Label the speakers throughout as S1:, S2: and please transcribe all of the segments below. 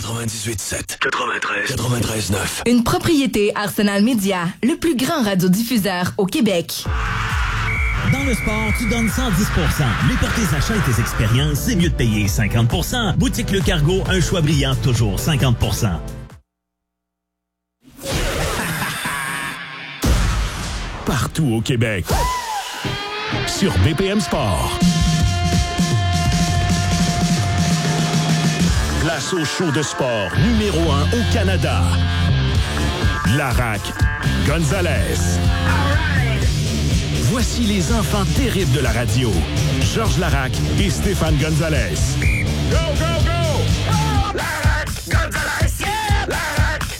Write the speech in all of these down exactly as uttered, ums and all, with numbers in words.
S1: quatre-vingt-dix-huit sept, quatre-vingt-treize, quatre-vingt-treize neuf.
S2: Une propriété Arsenal Média, le plus grand radiodiffuseur au Québec.
S3: Dans le sport, tu donnes cent dix pour cent. Mais pour tes achats et tes expériences, c'est mieux de payer cinquante pour cent. Boutique Le Cargo, un choix brillant, toujours cinquante pour cent.
S4: Partout au Québec. Sur B P M Sport. Place au show de sport numéro un au Canada. Laraque Gonzalez. Voici les enfants terribles de la radio. Georges Laraque et Stéphane Gonzalez. Go, go, go! Oh, Laraque Gonzalez! Yeah! Laraque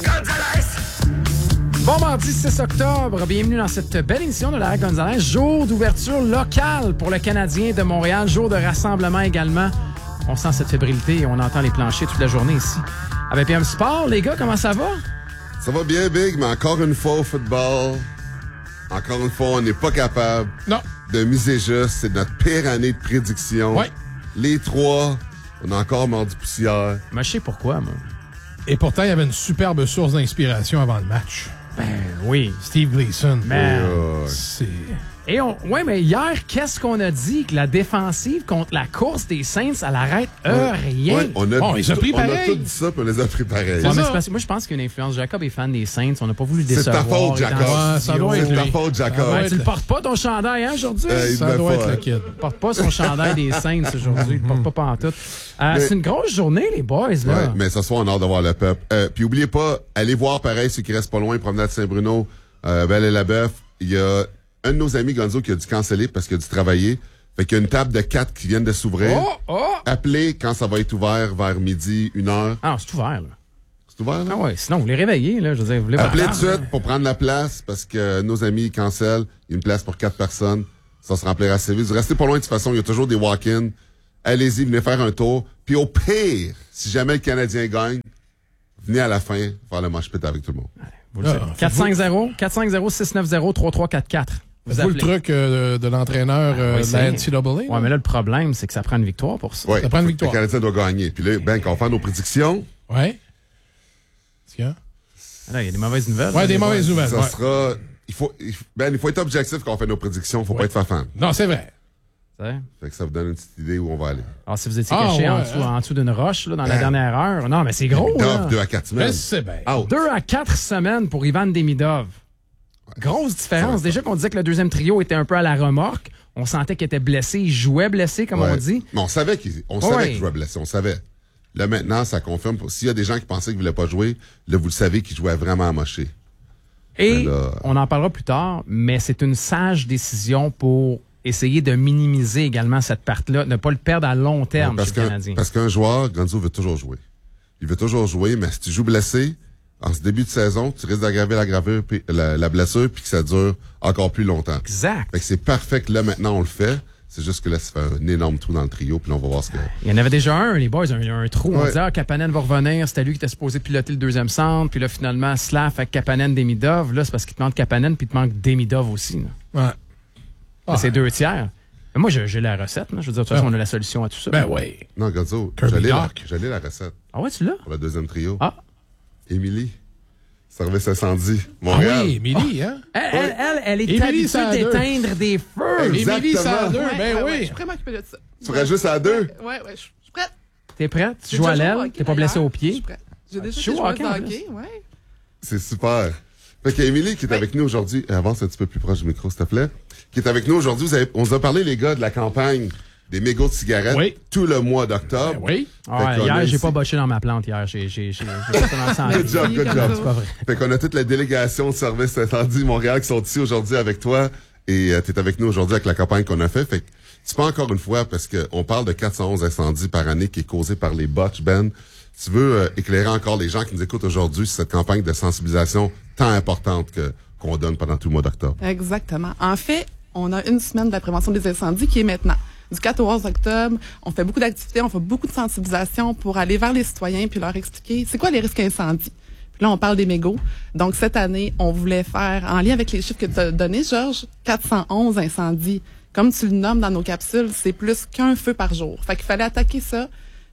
S4: Gonzalez!
S5: Bon mardi six octobre, bienvenue dans cette belle émission de Laraque Gonzalez. Jour d'ouverture locale pour le Canadien de Montréal. Jour de rassemblement également. On sent cette fébrilité et on entend les planchers toute la journée ici. À B P M Sport, les gars, comment ça va?
S6: Ça va bien, Big, mais encore une fois au football, encore une fois, on n'est pas capable
S7: non.
S6: de miser juste. C'est notre pire année de prédiction.
S7: Ouais.
S6: Les trois, on a encore mordu poussière.
S5: Mais je sais pourquoi, moi.
S7: Et pourtant, il y avait une superbe source d'inspiration avant le match.
S5: Ben oui.
S7: Steve Gleason.
S5: Ben,
S6: Ouais.
S7: C'est...
S5: Et on, ouais, mais hier, qu'est-ce qu'on a dit? Que la défensive contre la course des Saints, elle arrête euh, rien.
S6: Ouais, on a,
S7: Bon, ils ont pris
S6: on a
S7: pareil.
S6: tout dit ça, puis on les a pris pareil.
S5: Ouais, mais c'est parce que moi, je pense qu'il y a une influence. Jacob est fan des Saints. On n'a pas voulu le
S6: C'est
S5: décevoir.
S6: ta faute,
S5: Il est dans
S6: Jacob.
S5: le
S7: Ouais, ça
S5: studio.
S7: doit être
S6: C'est ta
S7: lui.
S6: faute, Jacob.
S7: Ouais,
S5: Ben, tu le portes pas ton chandail, hein, aujourd'hui?
S6: Euh, il
S7: Ça
S6: devait
S7: doit
S6: pas,
S7: être
S6: hein.
S7: le kid.
S5: Il porte pas son chandail des Saints aujourd'hui. Il porte pas pantoute. Euh,
S6: Mais-
S5: c'est une grosse journée, les boys, là.
S6: Ouais, mais ce soir, on a hâte de voir le peuple. Euh, puis oubliez pas, allez voir pareil ceux qui restent pas loin, Promenade Saint-Bruno, euh, Belle-et-la-Bœuf. Il y a un de nos amis, Gonzo, qui a dû canceller parce qu'il a dû travailler. Fait qu'il y a une table de quatre qui viennent de s'ouvrir.
S5: Oh, oh!
S6: Appelez quand ça va être ouvert vers midi, une heure.
S5: Ah, c'est ouvert, là.
S6: C'est ouvert, là?
S5: Ah ouais, sinon, vous les réveillez, là. Je veux dire, vous voulez
S6: Appelez
S5: pas
S6: tout de suite pour prendre la place parce que nos amis cancellent. Il y a une place pour quatre personnes. Ça se remplira assez vite. Vous restez pas loin de toute façon. Il y a toujours des walk-ins. Allez-y, venez faire un tour. Puis au pire, si jamais le Canadien gagne, venez à la fin faire le mosh pit avec tout le monde.
S5: Vous le savez. quatre cinq zéro, quatre cinq zéro, six neuf zéro, trois trois quatre quatre. Vous
S7: Faites-vous le
S5: appelez.
S7: truc euh, de l'entraîneur
S5: Ah,
S7: euh,
S5: oui,
S7: de
S5: c'est-
S7: la N C A A?
S5: Ouais, mais là, le problème, c'est que ça prend une victoire pour ça.
S6: Ouais,
S7: Ça prend une victoire.
S6: Le Canadien doit gagner. Puis là, ben, quand on fait nos prédictions,
S7: Ouais. Est-ce qu'il y a?
S5: Là, il y a des mauvaises nouvelles.
S7: Ouais,
S5: là,
S7: des
S5: les
S7: mauvaises
S5: boys.
S7: nouvelles.
S6: ça
S7: ouais.
S6: sera... Il faut, il, ben, il faut être objectif quand on fait nos prédictions. Faut
S7: Ouais.
S6: pas être fafan.
S7: Non, c'est vrai.
S5: Ouais.
S6: Fait que ça vous donne une petite idée où on va aller.
S5: Alors, si vous étiez
S7: Ah,
S5: caché en
S7: ouais,
S5: dessous,
S7: hein.
S5: en dessous d'une roche, là, dans la
S6: Hein.
S5: dernière heure. Non, mais c'est gros, là.
S6: Dove, deux à quatre
S7: Je
S6: semaines.
S7: sais bien.
S6: Out.
S5: Deux à quatre semaines pour Ivan Demidov. Grosse différence. Déjà qu'on disait que le deuxième trio était un peu à la remorque. On sentait qu'il était blessé. Il jouait blessé, comme
S6: Ouais.
S5: on dit.
S6: Mais on savait qu'il on
S5: Ouais.
S6: savait qu'il jouait blessé. On savait. Là, maintenant, ça confirme. S'il y a des gens qui pensaient qu'il voulait pas jouer, là, vous le savez qu'il jouait vraiment amoché.
S5: Et
S6: Mais là-
S5: on en parlera plus tard, mais c'est une sage décision pour essayer de minimiser également cette perte-là, ne pas le perdre à long terme
S6: parce
S5: chez le
S6: qu'un,
S5: Canadien.
S6: parce qu'un joueur, Gonzo veut toujours jouer. Il veut toujours jouer, mais si tu joues blessé, en ce début de saison, tu risques d'aggraver la, gravure, puis- la, la blessure puis que ça dure encore plus longtemps.
S5: Exact.
S6: Fait que c'est parfait que là, maintenant, on le fait. C'est juste que là, ça fait un énorme trou dans le trio, puis là, on va voir ce que...
S5: Il y en avait déjà un, les boys, un, un trou. On
S6: Ouais.
S5: disait, ah, Kapanen va revenir. C'était lui qui était supposé piloter le deuxième centre. Puis là, finalement, Slav avec Kapanen, Demidov. Là, c'est parce qu'il te manque Kapanen, puis il te manque Demidov aussi. Là.
S7: Ouais.
S5: Là,
S7: Ah.
S5: c'est deux tiers. Mais moi, j'ai, j'ai la recette. Là. Je veux dire, de toute façon, on a la solution à tout ça.
S7: Ben oui.
S6: Non, Gonzo,
S7: Kirby
S6: j'allais la,
S7: Doc.
S6: j'allais la recette
S5: Ah ouais, tu l'as?
S6: pour le deuxième trio.
S5: Ah.
S6: Émilie, service incendie,
S7: Ah
S6: Montréal.
S7: oui, Émilie, hein?
S5: Elle, elle, elle, elle est
S7: Émilie
S5: habituée
S7: Sanders.
S5: d'éteindre des feux.
S6: Exactement.
S7: Émilie Sanders,
S8: Ouais,
S7: ben
S8: ouais, ouais,
S7: oui.
S8: je suis vraiment occupée de ça.
S6: Tu ferais juste à deux?
S8: Ouais, ouais, je suis prête.
S5: T'es prête? Tu
S8: J'ai
S5: joues à
S8: déjà joué au
S5: l'aile?
S8: hockey,
S5: T'es pas blessé
S8: d'ailleurs.
S5: au
S8: Je
S5: pied?
S8: suis prête. J'ai déjà
S5: Tu joues
S8: fait
S5: au
S8: jouer
S5: hockey,
S8: de
S5: en
S8: hockey, ouais.
S6: C'est super. Fait qu'Émilie, qui est avec nous aujourd'hui, avance un petit peu plus proche du micro, s'il te plaît, qui est avec nous aujourd'hui, vous avez, on vous a parlé, les gars, de la campagne des mégots de cigarettes
S7: Oui.
S6: tout le mois d'octobre.
S7: Ben oui.
S5: Ah,
S6: Fait qu'on
S5: hier,
S6: a
S5: j'ai
S6: ici-
S5: pas botché dans ma plante hier. J'ai, j'ai, j'ai, j'ai pas commencé à
S6: Good job, good
S8: comme
S6: job.
S8: ça.
S5: C'est pas vrai.
S6: Fait qu'on a toute la délégation de service incendie Montréal qui sont ici aujourd'hui avec toi et euh, t'es avec nous aujourd'hui avec la campagne qu'on a fait. Fait que c'est pas encore une fois parce que on parle de quatre cent onze incendies par année qui est causé par les botches, Ben. Tu veux euh, éclairer encore les gens qui nous écoutent aujourd'hui sur cette campagne de sensibilisation tant importante que qu'on donne pendant tout le mois d'octobre.
S8: Exactement. En fait, on a une semaine de la prévention des incendies qui est maintenant. Du quatre au onze octobre, on fait beaucoup d'activités, on fait beaucoup de sensibilisation pour aller vers les citoyens puis leur expliquer c'est quoi les risques incendie. Puis là, on parle des mégots. Donc, cette année, on voulait faire, en lien avec les chiffres que tu as donnés, Georges, quatre cent onze incendies. Comme tu le nommes dans nos capsules, c'est plus qu'un feu par jour. Fait qu'il fallait attaquer ça.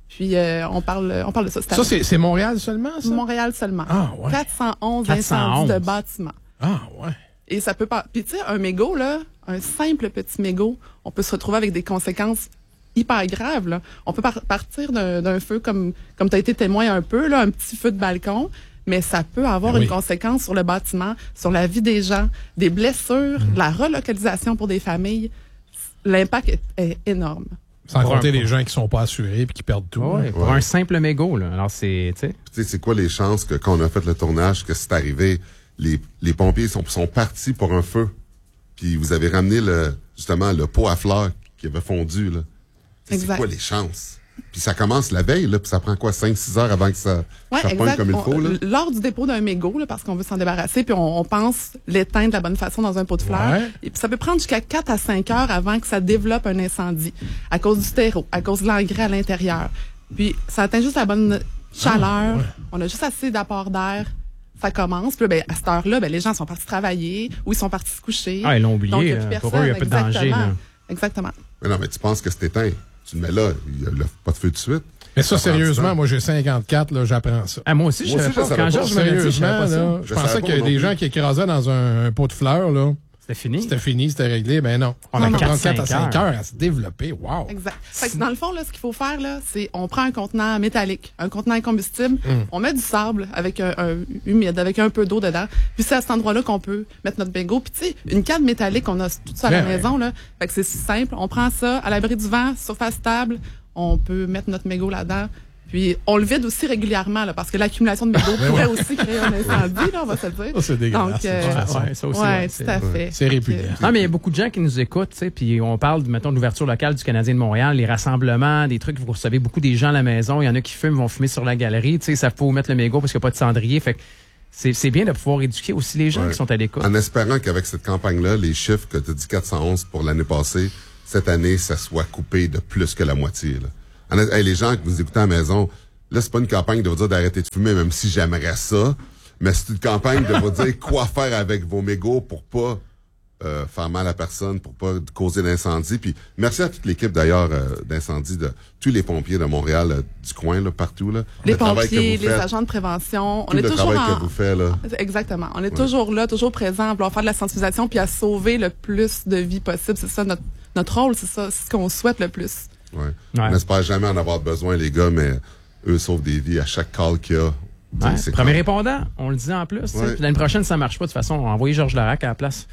S8: Puis euh, on parle on parle de ça.
S7: Ça, c'est, c'est Montréal seulement, ça?
S8: Montréal seulement.
S7: Ah, ouais.
S8: quatre cent onze
S5: quatre cent onze
S8: incendies de bâtiments.
S7: Ah, ouais.
S8: Et ça peut pas. Puis tu sais, un mégot, là, un simple petit mégot, on peut se retrouver avec des conséquences hyper graves, là. On peut par- partir d'un, d'un feu comme, comme tu as été témoin un peu, là, un petit feu de balcon, mais ça peut avoir
S7: Ben
S8: une
S7: oui.
S8: conséquence sur le bâtiment, sur la vie des gens, des blessures,
S7: Mm.
S8: la relocalisation pour des familles. L'impact est, est énorme.
S7: Sans
S5: Pour
S7: compter
S5: un-
S7: les gens qui sont pas assurés et qui perdent tout.
S5: Ouais,
S7: là.
S5: pour
S6: Ouais.
S5: un simple mégot, là. Alors, c'est, tu sais.
S6: Puis, tu sais, c'est quoi les chances que quand on a fait le tournage, que c'est arrivé, les, les pompiers sont, sont partis pour un feu, puis vous avez ramené le justement le pot à fleurs qui avait fondu, là. C'est
S8: Exact.
S6: quoi les chances? Puis ça commence la veille, là, puis ça prend quoi, cinq six heures avant que ça,
S8: Ouais,
S6: ça pointe
S8: exact.
S6: comme il
S8: On-
S6: faut, là?
S8: Lors du dépôt d'un mégot, là, parce qu'on veut s'en débarrasser, puis on, on pense l'éteindre de la bonne façon dans un pot de fleurs.
S7: Ouais.
S8: Et puis ça peut prendre jusqu'à quatre à cinq heures avant que ça développe un incendie, à cause du terreau, à cause de l'engrais à l'intérieur. Puis ça atteint juste la bonne chaleur, on a juste assez d'apport d'air, ça commence. Puis là, ben, à cette heure-là, ben, les gens sont partis travailler ou ils sont partis se coucher.
S5: Ah, ils l'ont oublié,
S8: Donc, il y a
S5: là.
S8: plus
S5: Pour
S8: personne.
S5: eux, il y a peu de danger,
S8: Exactement.
S5: là.
S8: Exactement.
S6: Mais non, mais tu penses que c'est éteint. Tu le mets là, il n'y a pas de feu de suite.
S7: Mais ça,
S6: Ça prend du
S7: sériusement,
S6: temps.
S7: moi, j'ai cinquante-quatre, là, j'apprends ça.
S5: Ah, moi aussi, je
S6: Moi
S5: savais
S6: aussi, je
S5: pas.
S6: savais
S5: Quand
S6: pas.
S5: Georges me l'a dit, je
S7: Sérieusement,
S5: savais pas ça.
S7: là, je
S6: Je
S7: pensais
S6: savais
S7: qu'il y avait
S6: pas
S7: des
S6: non
S7: gens
S6: plus.
S7: qui écrasaient dans un, un pot de fleurs, là.
S5: C'était fini.
S7: C'était fini, c'était réglé. Ben non. On
S8: Non,
S7: a
S8: non.
S7: quatre à
S5: cinq
S7: cinq heures à se développer. Wow.
S8: Exact. Fait que dans le fond, là, ce qu'il faut faire, là, c'est on prend un contenant métallique, un contenant incombustible, on met du sable avec un, un humide, avec un peu d'eau dedans. Puis c'est à cet endroit-là qu'on peut mettre notre mégot. Puis tu sais, une canne métallique, on a tout ça à la
S7: Ben ouais.
S8: maison, là. Fait que c'est simple. On prend ça à l'abri du vent, surface stable. On peut mettre notre mégot là-dedans. Puis on le vide aussi régulièrement, là, parce que l'accumulation de mégots pourrait aussi créer un incendie, là, on va se le dire.
S7: Ça, c'est dégueulasse.
S8: Donc,
S7: de
S8: euh,
S7: toute façon.
S5: Ouais, ça aussi.
S8: ouais,
S5: ouais,
S8: tout
S5: c'est-
S8: à fait.
S7: C'est répugnant.
S8: Fait que-
S5: Non, mais il y a beaucoup de gens qui nous écoutent, tu sais, puis on parle, mettons, de l'ouverture locale du Canadien de Montréal, les rassemblements, des trucs, vous recevez beaucoup des gens à la maison, il y en a qui fument, vont fumer sur la galerie, tu sais, ça faut mettre le mégot parce qu'il n'y a pas de cendrier, fait que c'est, c'est bien de pouvoir éduquer aussi les gens
S6: Ouais.
S5: qui sont à l'écoute.
S6: En espérant qu'avec cette campagne-là, les chiffres que tu as dit quatre cent onze pour l'année passée, cette année, ça soit coupé de plus que la moitié. Là. En, hey, les gens que vous écoutez à la maison, là, c'est pas une campagne de vous dire d'arrêter de fumer, même si j'aimerais ça, mais c'est une campagne de vous dire quoi faire avec vos mégots pour pas euh, faire mal à personne, pour pas causer d'incendie. Puis merci à toute l'équipe d'ailleurs euh, d'incendie, de tous les pompiers de Montréal, euh, du coin, là, partout. Là.
S8: Les
S6: Le travail que
S8: pompiers,
S6: vous
S8: les
S6: faites,
S8: agents de prévention,
S6: tout
S8: on est
S6: le
S8: toujours
S6: travail
S8: en...
S6: que vous faites, là.
S8: Exactement. On est toujours là, toujours présent, à vouloir faire de la sensibilisation puis à sauver le plus de vies possible. C'est ça notre, notre rôle, c'est ça, c'est ce qu'on souhaite le plus.
S6: Ouais.
S5: Ouais.
S6: On n'espère jamais en avoir besoin, les gars, mais eux sauvent des vies à chaque call qu'il y a.
S5: Ouais,
S6: C'est
S5: premier
S6: comme-
S5: répondant, on le dit en plus. tu sais.
S6: Ouais.
S5: Puis l'année prochaine, ça marche pas. De toute façon, envoyez Georges Larac à la place.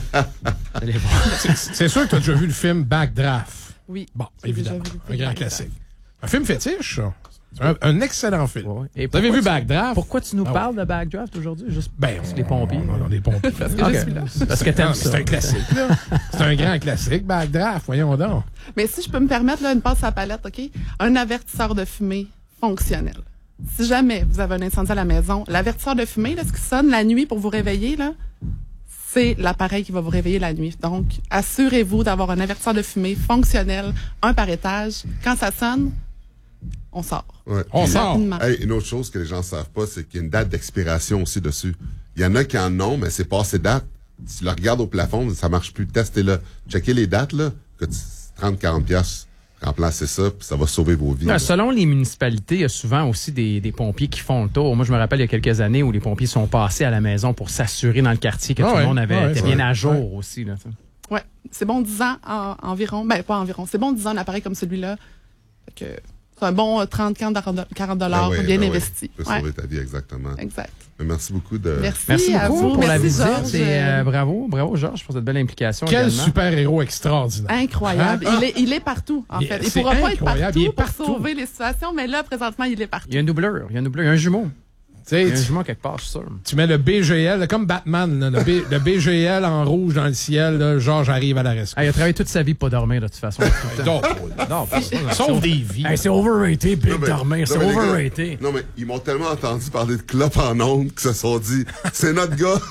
S5: Allez voir.
S7: C'est- C'est sûr que tu as déjà vu le film Backdraft.
S8: Oui.
S7: Bon,
S8: J'ai déjà
S7: évidemment.
S8: vu le
S7: Un
S8: film
S7: grand
S8: Backdraft.
S7: classique. Un film fétiche, ça. C'est un, un excellent film.
S5: Ouais, ouais. Et
S7: Vous avez
S5: pourquoi
S7: vu
S5: tu-
S7: Backdraft?
S5: Pourquoi tu nous
S7: Ah ouais.
S5: parles de Backdraft aujourd'hui? Juste
S7: Ben,
S5: parce
S7: on-
S5: que les pompiers.
S7: On, on est pompiers.
S8: Parce que
S5: Ok.
S8: je suis là.
S5: Parce que t'aimes ça.
S7: C'est un classique, là. C'est un grand classique, Backdraft. Voyons donc.
S8: Mais si je peux me permettre, là, une passe à la palette, OK? Un avertisseur de fumée fonctionnel. Si jamais vous avez un incendie à la maison, l'avertisseur de fumée, là, ce qui sonne la nuit pour vous réveiller, là, c'est l'appareil qui va vous réveiller la nuit. Donc, assurez-vous d'avoir un avertisseur de fumée fonctionnel, un par étage. Quand ça sonne, on sort.
S6: Ouais.
S7: On
S6: Puis,
S7: sort.
S8: Rapidement.
S6: Hey, une autre chose que les gens ne savent pas, c'est qu'il y a une date d'expiration aussi dessus. Il y en a qui en ont, mais c'est passé date. Si tu le regardes au plafond, ça marche plus. Testez-le. Checkez les dates, là, que tu- trente à quarante piastres. Remplacez ça, puis ça va sauver vos vies.
S5: Ouais,
S6: là.
S5: selon les municipalités, il y a souvent aussi des, des pompiers qui font le tour. Moi, je me rappelle il y a quelques années où les pompiers sont passés à la maison pour s'assurer dans le quartier que
S7: Ah
S5: tout
S7: ouais,
S5: le monde avait,
S7: ah ouais,
S5: était
S7: c'est
S5: bien
S7: vrai.
S5: à jour
S7: Ouais.
S5: aussi. Là, ça.
S8: Ouais. C'est bon dix ans en- environ. Ben, pas environ. C'est bon dix ans un appareil comme celui-là. Fait que c'est un bon euh, trente, quarante dollars
S6: Ben ouais,
S8: bien
S6: ben ouais.
S8: investi.
S6: Ça peut
S8: Ouais.
S6: sauver ta vie, exactement.
S8: Exact.
S6: Mais merci beaucoup de...
S8: Merci,
S5: Merci
S8: à
S5: beaucoup
S8: vous.
S5: pour la
S8: Merci,
S5: visite.
S8: Georges.
S5: Et, euh, bravo, bravo Georges pour cette belle implication.
S7: Quel
S5: également.
S7: super-héros extraordinaire.
S8: Incroyable.
S7: Hein?
S8: Il, est, il est partout, en
S7: Il-
S8: fait. Il
S7: c'est
S8: pourra pas être
S7: incroyable.
S8: partout
S7: Il est
S8: pour
S7: partout.
S8: sauver les situations, mais là, présentement, il est partout.
S5: Il y a une doubleur, il y a une doubleur, il y a un jumeau.
S7: Tu sais,
S5: Il y a un
S7: tu-
S5: jumeau quelque part, je suis sûr.
S7: Tu mets le B G L, comme Batman, là, le, B, le B G L en rouge dans le ciel, là, Georges arrive à la rescousse.
S5: Ah, il a travaillé toute sa vie pour pas dormir de toute façon.
S7: Donc,
S5: non,
S7: sauve des vies.
S5: Hey, c'est overrated,
S6: Non,
S5: Big
S6: mais-
S5: dormir,
S6: non,
S5: c'est
S6: mais les gars,
S5: overrated.
S6: Non, mais ils m'ont tellement entendu parler de clope en ondes qu'ils se sont dit, c'est notre gars.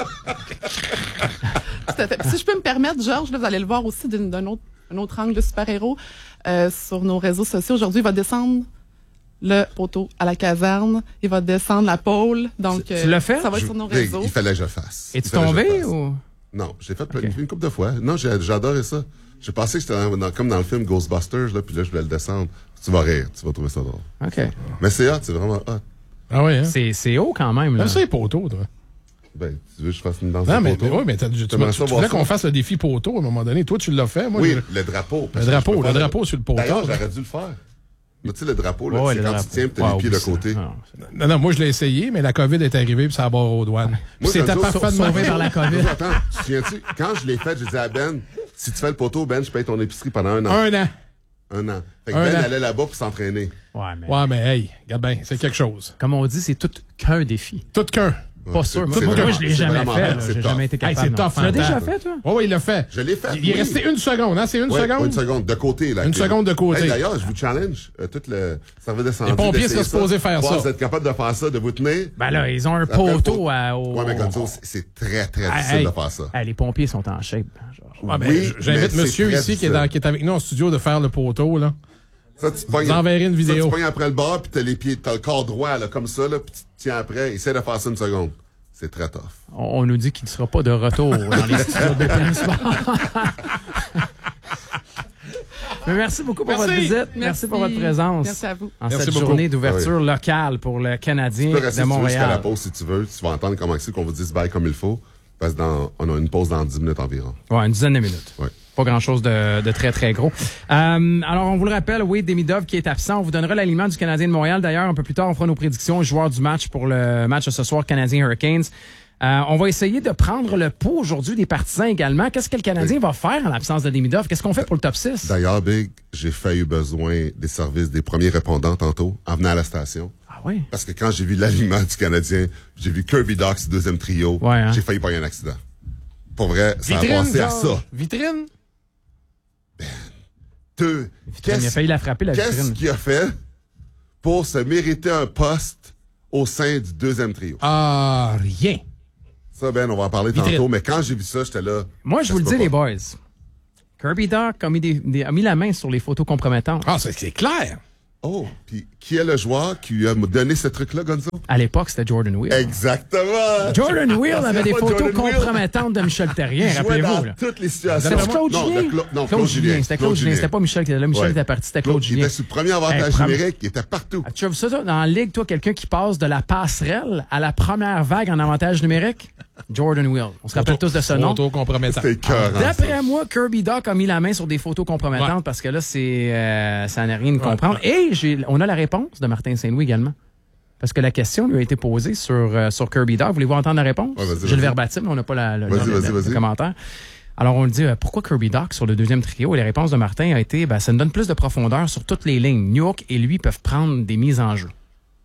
S8: Tout à fait. Puis si je peux me permettre, Georges, là, vous allez le voir aussi d'une- d'un autre, un autre angle de super-héros euh, sur nos réseaux sociaux. Aujourd'hui, il va descendre le poteau à la caserne. Il va descendre la pôle. Donc,
S5: Tu l'as fait?
S8: ça va être
S6: Je-
S8: sur nos
S6: Hey,
S8: réseaux.
S6: il fallait que je fasse.
S5: Es-tu
S6: Il fallait que je
S5: tombé
S6: fasse.
S5: ou?
S6: Non, j'ai fait
S5: Ok.
S6: une, une couple de fois. Non, j'ai j'ai adoré ça. J'ai pensé que j'étais dans, dans, comme dans le film Ghostbusters, là, puis là, je voulais le descendre. Tu vas rire, tu vas trouver ça drôle.
S5: OK.
S6: Mais c'est hot, c'est vraiment hot.
S7: Ah oui, hein?
S5: C'est, c'est haut quand même, là.
S7: Comme ça, les poteaux, toi.
S6: Ben, tu veux que je fasse une danse
S7: Non,
S6: de
S7: mais,
S6: poteau?
S7: oui, mais t'as- tu, tu,
S6: T'aimerais
S7: tu,
S6: ça
S7: tu
S6: voir
S7: voulais
S6: ça?
S7: qu'on fasse le défi poteau à un moment donné. Toi, tu l'as fait. Moi,
S6: Oui,
S7: je-
S6: le drapeau. parce
S7: Le
S6: que
S7: drapeau,
S6: je peux
S7: le
S6: faire
S7: drapeau sur le poteau.
S6: D'ailleurs, j'aurais dû le faire. Mais tu sais, le drapeau, là,
S5: Ouais,
S6: c'est
S5: le
S6: quand
S5: drapeau.
S6: tu tiens et t'as
S5: Ouais,
S6: les pieds de
S5: oublie ça.
S6: côté.
S5: Non,
S7: Non, non, moi, je l'ai essayé, mais la COVID est arrivée puis ça a barré aux douanes. Puis
S6: Moi,
S7: c'était
S6: Gonzo,
S7: parfaitement
S5: sauvé par la COVID.
S6: Gonzo, attends, tu te souviens-tu, quand je l'ai fait, j'ai dit à Ben, si tu fais le poteau, Ben, je paye ton épicerie pendant un an.
S7: Un an.
S6: Un an. Fait que
S7: Un
S6: Ben
S7: an.
S6: allait là-bas pour s'entraîner.
S5: Ouais, mais
S7: Ouais, mais hey, regarde bien, c'est quelque chose.
S5: comme on dit, c'est tout qu'un défi.
S7: Tout qu'un.
S5: Pas
S6: Ouais,
S5: sûr.
S6: c'est-
S5: Moi,
S6: c'est
S5: moi,
S6: vraiment-
S5: je l'ai
S6: c'est
S5: jamais
S6: vraiment
S5: fait.
S6: hot,
S5: là.
S6: c'est
S5: J'ai
S6: tough.
S5: jamais été
S7: Hey,
S5: capable.
S7: c'est
S5: non.
S7: tough,
S5: Tu l'as
S7: hein,
S5: déjà
S7: Dan.
S5: fait, toi?
S7: Oui, oui, il l'a fait.
S6: Je l'ai fait.
S7: Il est
S6: oui.
S7: resté une seconde, hein? C'est une
S6: Ouais,
S7: seconde?
S6: Une seconde, de côté. Là,
S7: Une
S6: que-
S7: seconde de côté.
S6: Hey, d'ailleurs, je vous challenge. Euh, tout le service de santé.
S7: Les pompiers
S6: d'essayer
S7: seraient supposés
S6: ça.
S7: faire
S6: Voir
S7: ça.
S6: si Vous êtes capable de faire ça, de vous tenir.
S5: Ben là, ils ont un
S6: Après,
S5: poteau
S6: faut-
S5: à, au...
S6: Ouais, mais Gonzo, c'est- c'est très, très
S5: Hey,
S6: difficile
S5: hey.
S6: de faire ça.
S5: Hey, les pompiers sont en shape. Georges.
S7: Ah, ben,
S6: Oui,
S7: j'invite
S6: mais
S7: monsieur
S6: c'est très
S7: ici qui est, dans-
S6: difficile.
S7: qui est avec nous en studio de faire le poteau, là.
S6: Ça, tu pognes.
S7: Vous enverrez une
S6: Ça,
S7: vidéo.
S6: tu pognes après le bord, puis t'as les pieds, t'as le corps droit, là, comme ça, là, puis tu te tiens après. Essaie de faire ça une seconde. C'est très tough.
S5: On, on nous dit qu'il ne sera pas de retour dans les studios de Plein Sport. Mais merci beaucoup pour
S7: Merci.
S5: votre visite. Merci, pour votre présence.
S8: Merci à vous.
S5: En
S7: Merci
S5: cette
S7: beaucoup.
S5: journée d'ouverture locale pour le Canadien
S6: Tu peux rester
S5: de
S6: si tu veux jusqu'à la
S5: Montréal.
S6: pause si tu veux. Tu vas entendre comment c'est qu'on vous dise bye comme il faut. Parce que dans, on a une pause dans dix minutes environ.
S5: Ouais, une dizaine de minutes.
S6: Ouais.
S5: Pas grand-chose de, de très, très gros. Euh, alors, on vous le rappelle, Wade Demidov qui est absent. On vous donnera l'aliment du Canadien de Montréal. D'ailleurs, un peu plus tard, on fera nos prédictions joueurs du match pour le match de ce soir, Canadien Hurricanes. Euh, on va essayer de prendre le pouls aujourd'hui des partisans également. Qu'est-ce que le Canadien va faire en l'absence de Demidov? Qu'est-ce qu'on fait pour le top six?
S6: D'ailleurs, Big, j'ai failli eu besoin des services des premiers répondants tantôt en venant à la station.
S5: Ah oui?
S6: Parce que quand j'ai vu l'alignement du Canadien, j'ai vu Kirby Dach, deuxième trio,
S5: Ouais, hein?
S6: j'ai failli pas y avoir un accident. Pour vrai, ça
S7: Vitrine,
S6: a passé à
S7: Georges.
S6: ça.
S7: Vitrine?
S6: Deux.
S5: Il a failli la frapper, la
S6: Qu'est-ce
S5: vitrine.
S6: qu'il a fait pour se mériter un poste au sein du deuxième trio?
S7: Ah, rien.
S6: Ça, Ben, on va en parler
S7: Vitrine.
S6: tantôt, mais quand j'ai vu ça, j'étais là.
S5: Moi, je
S6: ça
S5: vous
S6: se
S5: le
S6: peut
S5: dis, les
S6: pas.
S5: boys. Kirby Dach a mis, des, des- a mis la main sur les photos compromettantes.
S7: Ah, c'est c'est clair.
S6: Oh, puis qui est le joueur qui lui a donné ce truc-là, Gonzo?
S5: À l'époque, c'était Jordan Wheel.
S6: Exactement!
S5: Jordan Wheel avait des
S6: pas
S5: photos
S6: Jordan Wheel.
S5: compromettantes de Michel Terrien,
S6: Il jouait
S5: rappelez-vous.
S6: dans
S5: là.
S6: toutes les situations.
S5: C'était Claude
S6: non,
S5: Julien.
S6: de Cla- non, Claude Julien.
S5: C'était Claude Julien. C'était pas Michel qui était là. Michel
S6: Ouais.
S5: était parti. C'était Claude
S6: Il
S5: Julien.
S6: était sur le premier avantage
S5: Hey, prom-
S6: numérique, il était partout.
S5: As-tu déjà vu ça, toi, dans la ligue, toi, quelqu'un qui passe de la passerelle à la première vague en avantage numérique? Jordan Wheel. On se rappelle tous de ce nom.
S7: Photo compromettant.
S6: C'était écœurant, ça.
S5: D'après moi, Kirby Dach a mis la main sur des photos compromettantes
S7: Ouais.
S5: parce que là, c'est euh, ça n'a rien de comprendre. Et j'ai, on a la réponse de Martin Saint-Louis également. Parce que la question lui a été posée sur, euh, sur Kirby Dach. Voulez-vous entendre la réponse?
S6: Ouais, vas-y,
S5: J'ai
S6: vas-y.
S5: le verbatim, mais on n'a pas la, le,
S6: Vas-y,
S5: le-
S6: vas-y,
S5: le-
S6: vas-y.
S5: le commentaire. Alors, on le dit, euh, pourquoi Kirby Dach sur le deuxième trio? Et la réponse de Martin a été, ben, ça nous donne plus de profondeur sur toutes les lignes. New York et lui peuvent prendre des mises en jeu.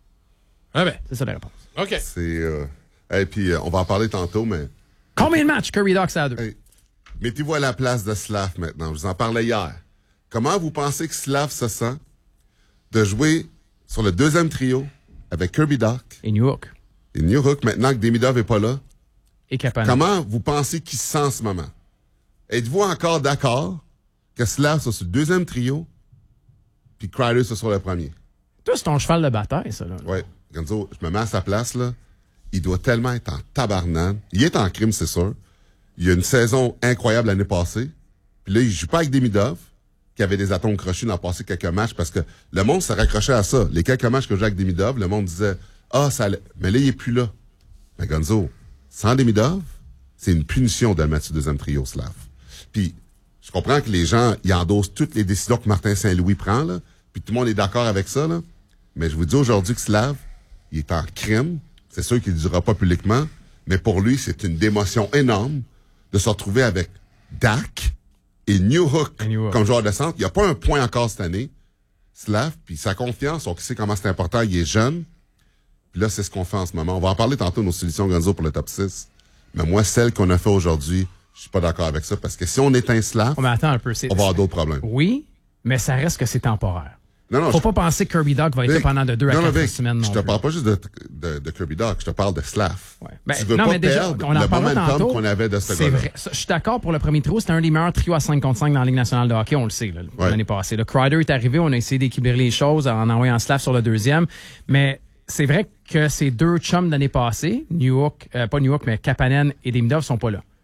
S7: Ah ben,
S5: C'est ça la réponse.
S7: OK.
S6: C'est. Euh... Et puis, euh, on va en parler tantôt, mais.
S5: Combien de matchs Kirby Dach ça a deux?
S6: Hey, mettez-vous à la place de Slav maintenant. Je vous en parlais hier. Comment vous pensez que Slav se sent de jouer sur le deuxième trio avec Kirby Dach
S5: Et New York.
S6: et New Hook maintenant que Demidov n'est pas là?
S5: Et Kapanen.
S6: Comment vous pensez qu'il se sent en ce moment? Êtes-vous encore d'accord que Slav soit sur le deuxième trio puis Kreider soit sur le premier?
S5: Toi, c'est ton cheval de bataille, ça. Là.
S6: Ouais. Gonzo, je me mets à sa place, là. Il doit tellement être en tabarnane. Il est en crime, c'est sûr. Il a une saison incroyable l'année passée. Puis là, il joue pas avec Demidov, qui avait des atomes crochus dans le passé quelques matchs, parce que le monde se raccrochait à ça. Les quelques matchs que je jouais avec Demidov, le monde disait « Ah, ça allait. » Mais là, il est plus là. Mais Gonzo, sans Demidov, c'est une punition de le mettre sur le deuxième trio, Slav. Puis, je comprends que les gens, ils endossent toutes les décisions que Martin Saint-Louis prend, là. Puis tout le monde est d'accord avec ça, là. Mais je vous dis aujourd'hui que Slav, il est en crime. C'est sûr qu'il ne le dira pas publiquement, mais pour lui, c'est une démotion énorme de se retrouver avec Dak et New Hook
S5: Et New Hook.
S6: comme joueur de centre. Il n'y a pas un point encore cette année. Slav, puis sa confiance, on sait comment c'est important, il est jeune. Puis là, c'est ce qu'on fait en ce moment. On va en parler tantôt de nos solutions Gonzo pour le top six. Mais moi, celle qu'on a fait aujourd'hui, je suis pas d'accord avec ça, parce que si on éteint Slav,
S5: Oh, mais attends un peu. C'est...
S6: on va avoir d'autres problèmes.
S5: Oui, mais ça reste que c'est temporaire.
S6: Non, non,
S5: Faut
S6: je-
S5: pas penser que Kirby Dach va être
S6: Vic,
S5: là pendant de deux à
S6: non, non,
S5: quatre
S6: Vic,
S5: semaines non
S6: je te
S5: plus.
S6: parle pas juste de, de, de Kirby Dach, je te parle de Slav.
S5: Ouais. Ben,
S6: tu veux
S5: non,
S6: pas
S5: mais déjà,
S6: perdre
S5: on en
S6: le
S5: parlera
S6: momentum
S5: tantôt.
S6: qu'on avait de ce
S5: C'est
S6: gars-là.
S5: vrai. Ça, je suis d'accord pour le premier trio. C'était un des meilleurs trios à cinq contre cinq dans la Ligue nationale de hockey. On le sait, là,
S6: Ouais.
S5: l'année passée. Le Kreider est arrivé. On a essayé d'équilibrer les choses en envoyant Slav sur le deuxième. Mais c'est vrai que ces deux chums de l'année passée, New York, euh, pas New York, mais Kapanen et Demidov sont pas là.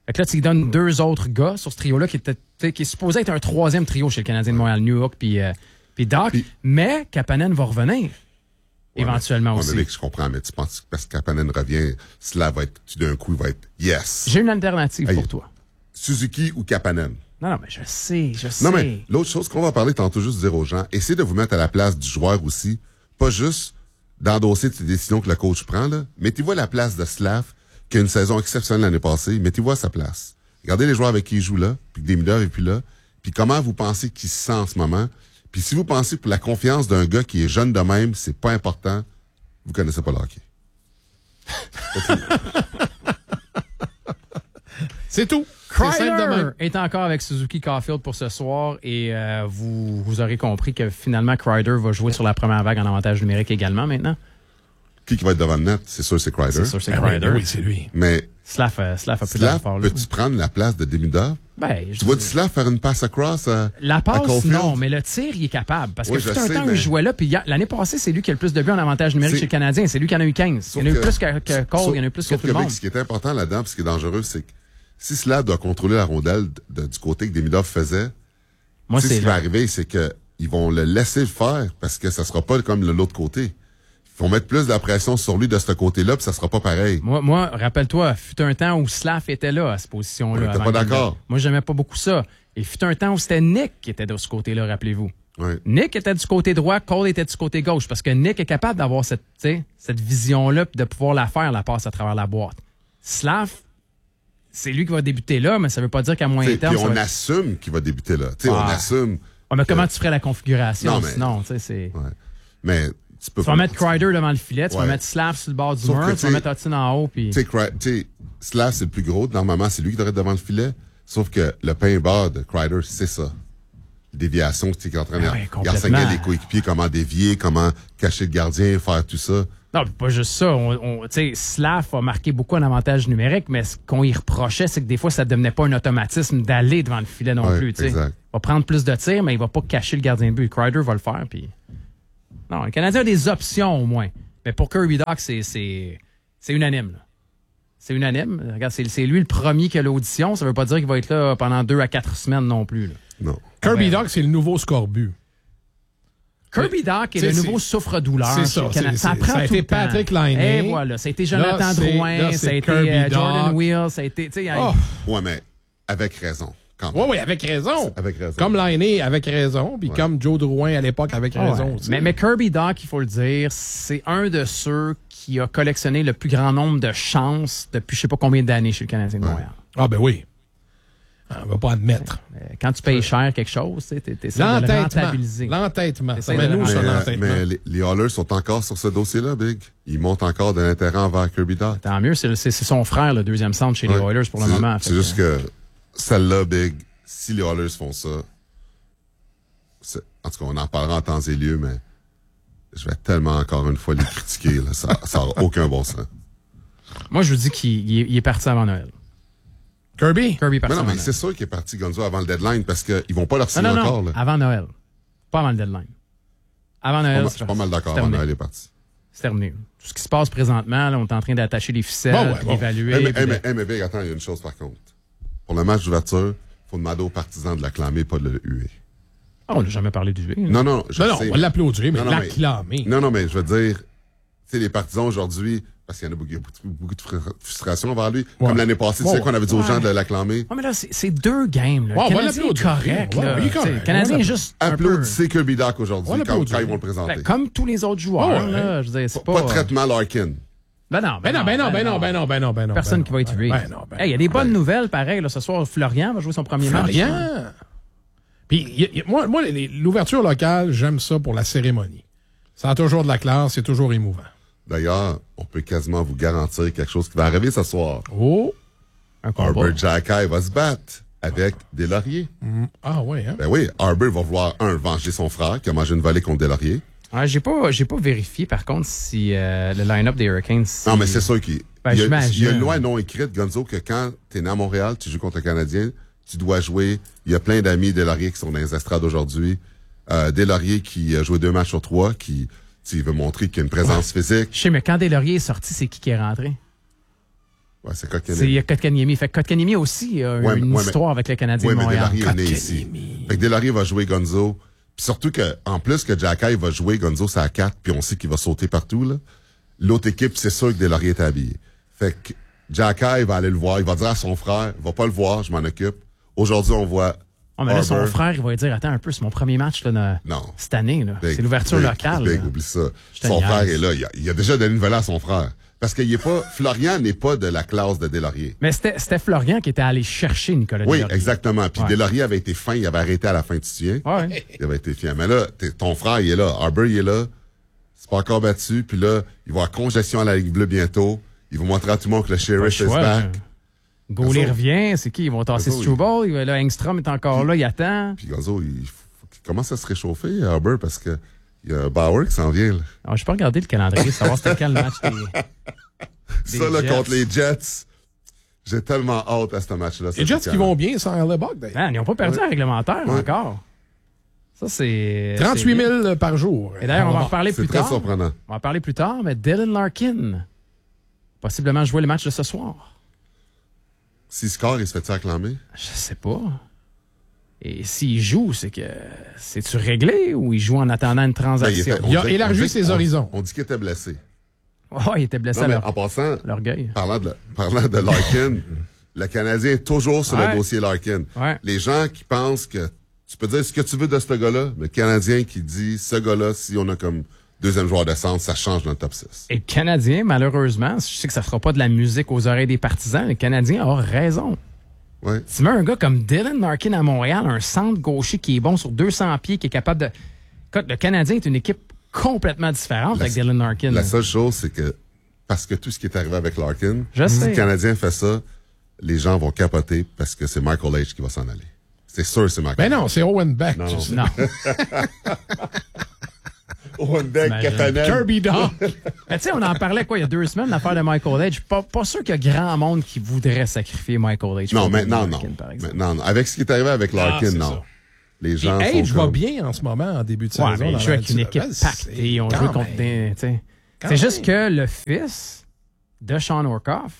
S5: Fait que là, tu lui donnes deux autres gars sur ce trio-là qui, était, qui est supposé être un troisième trio chez le Canadien de Montréal, Newhook puis, euh, puis Doc. Puis, mais Kapanen va revenir ouais, éventuellement
S6: mais,
S5: aussi.
S6: Ouais, mais mec, je comprends, mais tu penses que parce que Kapanen revient, cela va être, tout d'un coup, il va être yes.
S5: J'ai une alternative
S6: hey,
S5: pour toi.
S6: Suzuki ou Kapanen?
S5: Non, non, mais je sais, je sais.
S6: Non, mais l'autre chose qu'on va parler tantôt, juste dire aux gens, essayez de vous mettre à la place du joueur aussi, pas juste d'endosser les décisions que le coach prend, là. Mettez-vous à la place de Slav, qui a une saison exceptionnelle l'année passée, mettez-vous à sa place. Regardez les joueurs avec qui il joue là, puis que Demidov est plus là, puis comment vous pensez qu'il se sent en ce moment. Puis si vous pensez que pour la confiance d'un gars qui est jeune de même, c'est pas important, vous connaissez pas le hockey.
S7: C'est tout.
S5: Kreider est encore avec Suzuki Caulfield pour ce soir et euh, vous, vous aurez compris que finalement Kreider va jouer sur la première vague en avantage numérique également maintenant.
S6: Qui qui va être devant le net? C'est sûr c'est Kreider.
S5: C'est sûr c'est
S7: ben
S5: Kreider.
S7: Oui, oui, c'est lui.
S6: Mais
S5: Slav, euh, Slav a plus
S6: Slav,
S5: de
S6: peux-tu prendre la place de Demidov?
S5: Ben, je
S6: tu vois Slav faire une passe across à
S5: La passe,
S6: à Caulfield?
S5: non, mais le tir, il est capable. Parce que
S6: oui,
S5: tout un
S6: sais,
S5: temps,
S6: mais...
S5: il jouait là, puis l'année passée, c'est lui qui a le plus de buts en avantage numérique
S6: c'est...
S5: chez le Canadien. C'est lui qui en a eu quinze.
S6: Sauf
S5: il y en a eu
S6: que...
S5: plus que, que Cole,
S6: sauf...
S5: il y en a eu plus
S6: sauf
S5: que tout le
S6: mec,
S5: monde.
S6: Ce qui est important là-dedans, puis ce qui est dangereux, c'est que si Slav doit contrôler la rondelle de, de, du côté que Demidov faisait,
S5: Moi,
S6: c'est
S5: c'est
S6: ce qui va arriver, c'est que ils vont le laisser le faire parce que ça sera pas comme de l'autre côté. Ils vont mettre plus de la pression sur lui de ce côté-là, puis ça sera pas pareil.
S5: Moi, moi rappelle-toi, fut un temps où Slav était là, à cette position-là.
S6: On était pas d'accord.
S5: Moi, j'aimais pas beaucoup ça. Et fut un temps où c'était Nick qui était de ce côté-là, rappelez-vous.
S6: Ouais.
S5: Nick était du côté droit, Cole était du côté gauche, parce que Nick est capable d'avoir cette, cette vision-là, puis de pouvoir la faire, la passe à travers la boîte. Slav, c'est lui qui va débuter là, mais ça veut pas dire qu'à moyen terme...
S6: Puis on
S5: va...
S6: assume qu'il va débuter là. Ah. On assume...
S5: Ouais, mais comment tu ferais la configuration,
S6: non, mais...
S5: sinon? C'est...
S6: Ouais. Mais tu peux
S5: tu vas mettre Kreider devant le filet, tu
S6: ouais.
S5: vas mettre Slav sur le bord du
S6: Sauf
S5: mur,
S6: que,
S5: tu vas mettre Hudson en haut. Puis...
S6: Tu sais, Slav, c'est le plus gros. Normalement, c'est lui qui devrait être devant le filet. Sauf que le pain bas de Kreider, c'est ça. Déviation, tu sais, qui est en train de...
S5: Ah oui,
S6: il enseignait les coéquipiers comment dévier, comment cacher le gardien, faire tout ça.
S5: Non, pas juste ça. On, on, tu sais, Slav a marqué beaucoup en avantage numérique, mais ce qu'on y reprochait, c'est que des fois, ça ne devenait pas un automatisme d'aller devant le filet non
S6: ouais,
S5: plus. Tu sais.
S6: Exact.
S5: Il va prendre plus de tirs, mais il va pas cacher le gardien de but. Kreider va le faire. Puis... Non, le Canadien a des options au moins. Mais pour Kirby Dach, c'est, c'est, c'est unanime. Là. C'est unanime. Regarde, c'est, c'est lui le premier qui a l'audition. Ça veut pas dire qu'il va être là pendant deux à quatre semaines non plus. Là.
S6: Non.
S7: Kirby Dach, c'est le nouveau Scorbut.
S5: Kirby Dach est le nouveau souffre-douleur.
S7: C'est ça. C'est,
S5: ça,
S7: c'est, ça a été Patrick Laine.
S5: Et voilà. Ça a été Jonathan là, Drouin. Là, ça a été euh, Jordan Wheel. Ça a été...
S6: Oh. Ouais, mais avec raison.
S7: Oui, oui, avec raison.
S6: Avec raison.
S7: Comme Laine, avec raison. Puis
S6: ouais.
S7: comme Joe Drouin à l'époque, avec
S5: oh,
S7: raison
S5: ouais.
S7: aussi.
S5: Mais, mais Kirby Dach, il faut le dire, c'est un de ceux qui a collectionné le plus grand nombre de chances depuis je sais pas combien d'années chez le Canadien de
S7: ouais.
S5: Montréal.
S7: Ah ben oui. On ne va pas admettre.
S5: Quand tu payes cher quelque chose, tu essaies de le rentabiliser.
S7: L'entêtement.
S5: Ça
S7: met nous
S6: mais,
S7: sur
S6: euh,
S7: l'entêtement.
S6: Mais les, les Oilers sont encore sur ce dossier-là, Big. Ils montent encore de l'intérêt envers Kirby Dach.
S5: Tant mieux, c'est, c'est, c'est son frère, le deuxième centre chez
S6: ouais.
S5: les Oilers pour le
S6: c'est,
S5: moment.
S6: C'est juste que celle-là, Big, si les Oilers font ça, c'est, en tout cas, on en parlera en temps et lieu, mais je vais tellement encore une fois les critiquer. Là, ça n'a aucun bon sens.
S5: Moi, je vous dis qu'il il est, il est parti avant Noël.
S7: Kirby?
S5: Kirby est parti
S6: mais non,
S5: avant
S6: mais
S5: Noël.
S6: c'est sûr qu'il est parti Gonzo avant le deadline parce qu'ils vont pas leur signer
S5: non, non,
S6: encore.
S5: Non,
S6: là.
S5: avant Noël. Pas avant le deadline. Avant Noël,
S6: je suis pas mal d'accord. Avant Noël est parti.
S5: C'est terminé. Tout ce qui se passe présentement, là, on est en train d'attacher les ficelles,
S7: bon, ouais, bon.
S5: d'évaluer.
S6: Hey, mais,
S5: de...
S6: hey, mais, hey, mais Big, attends, il y a une chose par contre. Pour le match d'ouverture, il faut demander aux partisans de l'acclamer, pas de le huer.
S5: Oh, on n'a jamais parlé du huer.
S6: Non, non, je
S7: non, non,
S6: sais,
S7: on va l'applaudir, mais
S6: non, non,
S7: l'acclamer.
S6: Non, non, mais je veux dire, tu sais, les partisans aujourd'hui, parce qu'il y en a beaucoup, beaucoup de frustration envers lui,
S7: ouais.
S6: comme l'année passée,
S7: ouais,
S6: tu sais qu'on avait dit aux
S5: ouais.
S6: gens de l'acclamer.
S5: Ouais, mais là, c'est, c'est deux games. Là.
S7: Ouais,
S5: le Canadien est correct.
S7: Ouais,
S5: là.
S7: oui, correct.
S5: Le Canadien est juste un peu...
S6: Applaudissez Kirby Dach aujourd'hui quand, quand ils vont le présenter.
S5: Ben, comme tous les autres joueurs.
S7: Oh, ouais.
S5: là, je veux dire, c'est
S6: pas,
S5: pas...
S6: pas de traitement Larkin.
S5: Ben non,
S7: ben non, ben non, ben non, ben non, ben non, ben non.
S5: Personne
S7: ben
S5: qui va être hué.
S7: Ben non, ben
S5: il hey, y a des
S7: non,
S5: bonnes
S7: ben...
S5: nouvelles, pareil. Là, ce soir, Florian va jouer son premier
S7: Florian.
S5: match.
S7: Florian! Puis, y, y, moi, moi les, l'ouverture locale, j'aime ça pour la cérémonie. Ça a toujours de la classe, c'est toujours émouvant.
S6: D'ailleurs, on peut quasiment vous garantir quelque chose qui va arriver ce soir.
S7: Oh!
S5: Un combat.
S6: Arbor Xhekaj va se battre avec Deslauriers.
S7: Mm. Ah oui, hein?
S6: Ben oui, Arbor va vouloir, un, venger son frère qui a mangé une volée contre Deslauriers.
S5: Ah, j'ai pas, j'ai pas vérifié, par contre, si euh, le line-up des Hurricanes... Si...
S6: Non, mais c'est sûr qu'il
S5: ben,
S6: il y, a,
S5: j'imagine.
S6: il y a une loi non écrite, Gonzo, que quand t'es né à Montréal, tu joues contre le Canadien, tu dois jouer. Il y a plein d'amis Deslauriers qui sont dans les estrades aujourd'hui. Euh, Deslauriers qui a joué deux matchs sur trois, qui... Il veut montrer qu'il y a une présence
S5: ouais.
S6: physique.
S5: Je sais, mais quand Deslauriers est sorti, c'est qui qui est rentré?
S6: Ouais, c'est Kotkaniemi.
S5: C'est Kotkaniemi. Fait que Kotkaniemi aussi a
S6: Ouais,
S5: une
S6: ouais,
S5: histoire
S6: mais,
S5: avec le Canadien
S6: ouais,
S5: de Montréal.
S6: mais Deslauriers est né ici. Fait que Deslauriers va jouer Gonzo. Puis surtout que, en plus que Jacky va jouer Gonzo, c'est à quatre, puis on sait qu'il va sauter partout, là. L'autre équipe, c'est sûr que Deslauriers est habillé. Fait que Jacky va aller le voir. Il va dire à son frère, il va pas le voir, je m'en occupe. Aujourd'hui, on voit
S5: Oh, mais là, son
S6: Arbor.
S5: frère, il va lui dire, attends un peu, c'est mon premier match là, de-
S6: Non.
S5: cette année. Là.
S6: Big,
S5: C'est l'ouverture
S6: big,
S5: locale.
S6: Big,
S5: là.
S6: oublie ça.
S5: Je te
S6: Son
S5: niaise.
S6: frère est là. Il a, il a déjà donné une volée à son frère. Parce qu'il est pas, Florian n'est pas de la classe de Deslauriers.
S5: Mais c'était c'était Florian qui était allé chercher Nicolas
S6: Oui,
S5: Deslauriers.
S6: exactement. Puis
S5: Ouais.
S6: Deslauriers avait été fin, il avait arrêté à la fin, tu te souviens?
S5: Ouais.
S6: Il avait été fier. Mais là, t'es- ton frère, il est là. Arbor, il est là. C'est pas encore battu. Puis là, il va avoir congestion à la Ligue bleue bientôt. Il va montrer à tout le monde que le
S5: Pas
S6: sheriff
S5: le
S6: is
S5: choix,
S6: back.
S5: là. Gaulet
S6: Gonzo.
S5: revient, c'est qui? Ils vont tasser
S6: Gonzo,
S5: Struble. Il... Là, Engstrom est encore là, il attend.
S6: Puis Gonzo, il faut qu'il commence à se réchauffer, Arbor, parce que il y a Bauer qui s'en vient, là.
S5: Alors, je peux regarder le calendrier, savoir c'était quel match des,
S6: Ça,
S5: des
S6: là,
S5: Jets.
S6: contre les Jets, j'ai tellement hâte à ce match-là.
S7: Les Jets qui vont bien sans Hellebuck, d'ailleurs.
S5: Man, ils n'ont pas perdu
S6: Ouais.
S5: un réglementaire
S6: Ouais.
S5: encore. Ça, c'est...
S7: trente-huit
S5: c'est-
S7: mille par jour.
S5: Et d'ailleurs, on va en reparler
S6: C'est
S5: plus
S6: très
S5: tard.
S6: surprenant.
S5: On va en parler plus tard, mais Dylan Larkin, possiblement jouer le match de ce soir.
S6: S'il score, il se fait-il acclamer?
S5: Je sais pas. Et s'il joue, c'est que... C'est-tu réglé ou il joue en attendant une
S6: Ben,
S5: transaction?
S6: était-
S7: Il a
S6: on dit-
S7: élargi
S6: on dit-
S7: ses
S6: on-
S7: horizons.
S6: On dit qu'il était blessé.
S5: Oh, il était blessé
S6: Non,
S5: à
S6: mais
S5: leur-
S6: en passant,
S5: l'orgueil.
S6: parlant de, parlant de Larkin, le Canadien est toujours sur
S5: Ouais.
S6: le dossier Larkin.
S5: Ouais.
S6: Les gens qui pensent que tu peux dire ce que tu veux de ce gars-là, le Canadien qui dit ce gars-là, si on a comme deuxième joueur de centre, ça change dans le top six.
S5: Et le Canadien, malheureusement, je sais que ça fera pas de la musique aux oreilles des partisans, le Canadien a raison.
S6: Ouais.
S5: Tu mets un gars comme Dylan Larkin à Montréal, un centre gaucher qui est bon sur deux cents pieds, qui est capable de... Écoute, le Canadien est une équipe complètement différente
S6: La-
S5: avec Dylan Larkin.
S6: La seule chose, c'est que parce que tout ce qui est arrivé avec Larkin,
S5: Je
S6: si
S5: sais.
S6: le Canadien fait ça, les gens vont capoter parce que c'est Michael H qui va s'en aller. C'est sûr, c'est Michael.
S7: Ben non, c'est Owen Beck.
S6: Non,
S7: tu
S6: non.
S7: sais.
S5: Non.
S6: Owen Beck,
S5: T'imagines.
S6: Kapanen.
S7: Kirby Dawn.
S5: Mais tu sais, on en parlait quoi il y a deux semaines, l'affaire de Michael H. Pas, pas sûr qu'il y a grand monde qui voudrait sacrifier Michael H.
S6: Non,
S5: pour
S6: maintenant,
S5: Dylan
S6: non.
S5: Larkin, par exemple.
S6: Maintenant, non. Avec ce qui est arrivé avec Larkin,
S7: Ah, c'est
S6: non.
S7: ça.
S6: Les
S7: Et
S6: gens
S7: Age
S6: sont
S7: va
S6: comme...
S7: bien en ce moment, en début de
S5: Ouais,
S7: saison.
S5: mais
S7: dans
S5: il joue
S7: la
S5: avec une
S7: Ligue.
S5: équipe
S7: Ben, c'est
S5: pactée. On
S7: quand
S5: joue contre
S7: même.
S5: des. tu sais.
S7: Quand
S5: C'est juste
S7: même.
S5: que le fils de Sean Orkoff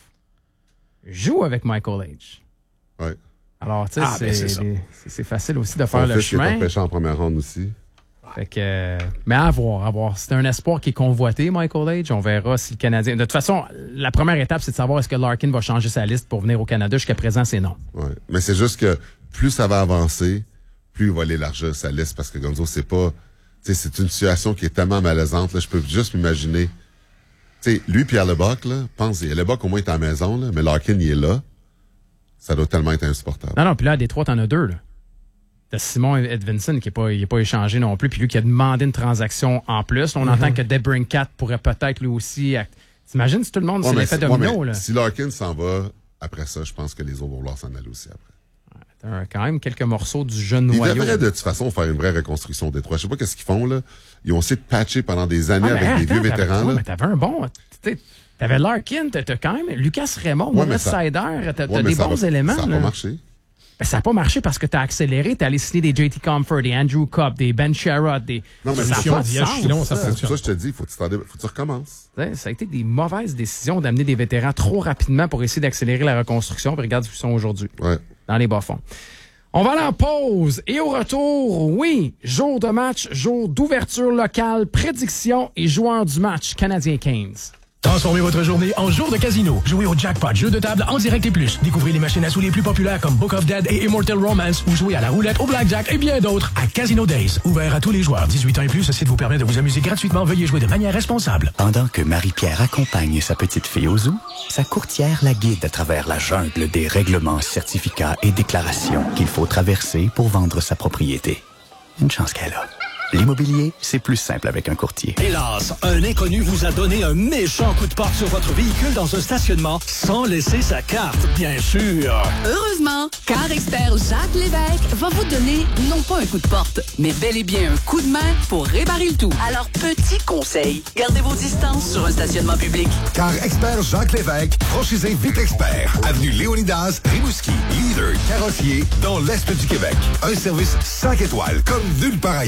S5: joue avec Michael H.
S6: Ouais.
S5: Alors, tu sais,
S7: Ah, ben,
S5: c'est
S7: c'est ça.
S5: c'est- c'est facile aussi de faire
S6: Son
S5: le
S6: fils qui est
S5: chemin.
S6: empêché en première ronde aussi.
S5: Fait que, euh, mais à voir, à voir. C'est un espoir qui est convoité, Michael H. On verra si le Canadien. De toute façon, la première étape, c'est de savoir est-ce que Larkin va changer sa liste pour venir au Canada. Jusqu'à présent, c'est non.
S6: Ouais. Mais c'est juste que plus ça va avancer, plus il va élargir sa liste parce que Gonzo, c'est pas... Tu sais, c'est une situation qui est tellement malaisante. Là, je peux juste m'imaginer... Tu sais, lui puis Hellebuck, là, pense, Hellebuck au moins est à la maison, là, mais Larkin, il est là. Ça doit tellement être insupportable.
S5: Non, non, puis là, à Détroit, t'en as deux, là. T'as Simon Edvinson qui n'est pas, il est pas échangé non plus, puis lui qui a demandé une transaction en plus. On entend que Debrincat pourrait peut-être lui aussi. act- T'imagines si tout le monde,
S6: Ouais,
S5: c'est
S6: mais
S5: l'effet
S6: si- ouais,
S5: domino,
S6: mais
S5: là.
S6: si Larkin s'en va, après ça, je pense que les autres vont vouloir s'en aller aussi après.
S5: T'as quand même quelques morceaux du jeune
S6: Ils
S5: noyau.
S6: devraient de toute façon faire une vraie reconstruction des trois. Je sais pas qu'est-ce qu'ils font, là. Ils ont essayé de patcher pendant des années
S5: Ah, mais
S6: avec des
S5: attends,
S6: vieux
S5: t'avais-
S6: vétérans,
S5: ouais,
S6: là.
S5: mais t'avais un bon. tu sais, T'avais Larkin, t'as t'as quand même Lucas Raymond,
S6: Ouais, mais
S5: Maurice
S6: ça-
S5: Sider, t'as t'as
S6: Ouais, mais
S5: des
S6: ça
S5: bons
S6: va-
S5: éléments.
S6: Ça n'a
S5: là.
S6: pas marché.
S5: Ben, ça n'a pas marché parce que t'as accéléré, t'es allé signer des J T Comfort, des Andrew Cobb, des Ben Sherrod, des.
S6: Non, mais
S5: ça
S6: c'est
S5: a pas de
S7: Dia
S5: sens,
S7: Chilon, ça
S5: ça.
S7: fait-
S6: C'est pour ça que je te dis, faut que tu, t'en dé- faut que tu recommences.
S5: Tu sais, Ça a été des mauvaises décisions d'amener des vétérans trop rapidement pour essayer d'accélérer la reconstruction. Puis regarde où ils sont aujourd'hui,
S6: Ouais.
S5: dans les bas-fonds. On va aller en pause et au retour, oui, jour de match, jour d'ouverture locale, prédiction et joueur du match, Canadien quinze.
S1: Transformez votre journée en jour de casino. Jouez au jackpot, jeu de table en direct et plus. Découvrez les machines à sous les plus populaires comme Book of Dead et Immortal Romance ou jouez à la roulette, au blackjack et bien d'autres à Casino Days. Ouvert à tous les joueurs. dix-huit ans et plus, ce site vous permet de vous amuser gratuitement. Veuillez jouer de manière responsable.
S9: Pendant que Marie-Pierre accompagne sa petite fille au zoo, sa courtière la guide à travers la jungle des règlements, certificats et déclarations qu'il faut traverser pour vendre sa propriété. Une chance qu'elle a. L'immobilier, c'est plus simple avec un courtier.
S10: Hélas, un inconnu vous a donné un méchant coup de porte sur votre véhicule dans un stationnement sans laisser sa carte, bien sûr.
S11: Heureusement, Car Expert Jacques Lévesque va vous donner non pas un coup de porte, mais bel et bien un coup de main pour réparer le tout. Alors, petit conseil, gardez vos distances sur un stationnement public.
S12: Car Expert Jacques Lévesque, franchisé Vite Expert, avenue Léonidas, Rimouski, leader carrossier dans l'Est du Québec. Un service cinq étoiles comme nulle part ailleurs.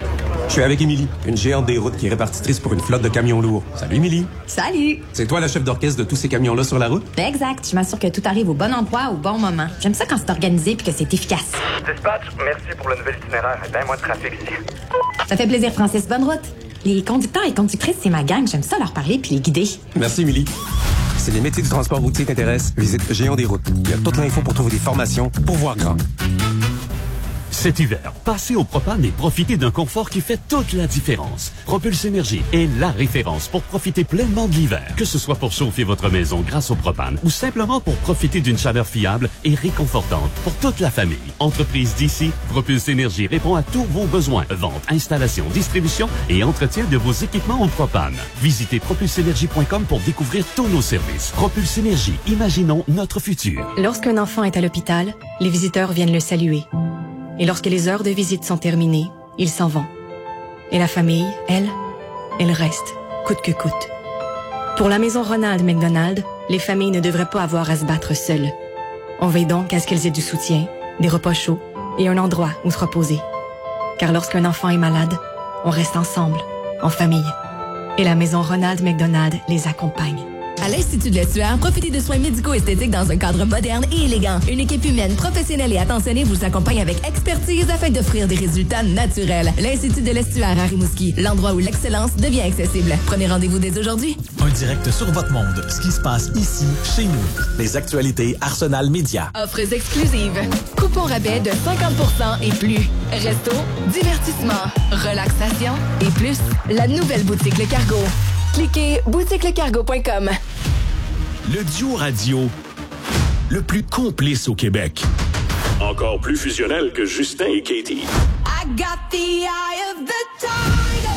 S13: Je suis avec Émilie, une géante des routes qui est répartitrice pour une flotte de camions lourds. Salut, Émilie.
S14: Salut.
S13: C'est toi la chef d'orchestre de tous ces camions-là sur la route?
S14: Exact. Je m'assure que tout arrive au bon endroit au bon moment. J'aime ça quand c'est organisé puis que c'est efficace.
S15: Dispatch, merci pour le nouvel itinéraire. Ben, moins de trafic ici.
S14: Ça fait plaisir, Francis. Bonne route. Les conducteurs et conductrices, c'est ma gang. J'aime ça leur parler puis les guider.
S13: Merci, Émilie. Si les métiers du transport routier t'intéressent, visite Géant des routes. Il y a toute l'info pour trouver des formations pour voir grand.
S16: Cet hiver, passez au propane et profitez d'un confort qui fait toute la différence. Propulse Énergie est la référence pour profiter pleinement de l'hiver. Que ce soit pour chauffer votre maison grâce au propane ou simplement pour profiter d'une chaleur fiable et réconfortante pour toute la famille. Entreprise d'ici, Propulse Énergie répond à tous vos besoins. Vente, installation, distribution et entretien de vos équipements au propane. Visitez propulse énergie point com pour découvrir tous nos services. Propulse Énergie, imaginons notre futur.
S17: Lorsqu'un enfant est à l'hôpital, les visiteurs viennent le saluer. Et lorsque les heures de visite sont terminées, ils s'en vont. Et la famille, elle, elle reste, coûte que coûte. Pour la maison Ronald McDonald, les familles ne devraient pas avoir à se battre seules. On veille donc à ce qu'elles aient du soutien, des repas chauds et un endroit où se reposer. Car lorsqu'un enfant est malade, on reste ensemble, en famille. Et la maison Ronald McDonald les accompagne.
S2: À l'Institut de l'Estuaire, profitez de soins médico-esthétiques dans un cadre moderne et élégant. Une équipe humaine, professionnelle et attentionnée vous accompagne avec expertise afin d'offrir des résultats naturels. L'Institut de l'Estuaire à Rimouski, l'endroit où l'excellence devient accessible. Prenez rendez-vous dès aujourd'hui.
S18: Un direct sur votre monde. Ce qui se passe ici, chez nous. Les actualités Arsenal Média.
S2: Offres exclusives. Coupons rabais de cinquante pour cent et plus. Resto, divertissement, relaxation et plus. La nouvelle boutique Le Cargo. Cliquez boutique le cargo point com.
S4: Le duo radio le plus complice au Québec. Encore plus fusionnel que Justin et Katie.
S2: I got the eye of the tiger.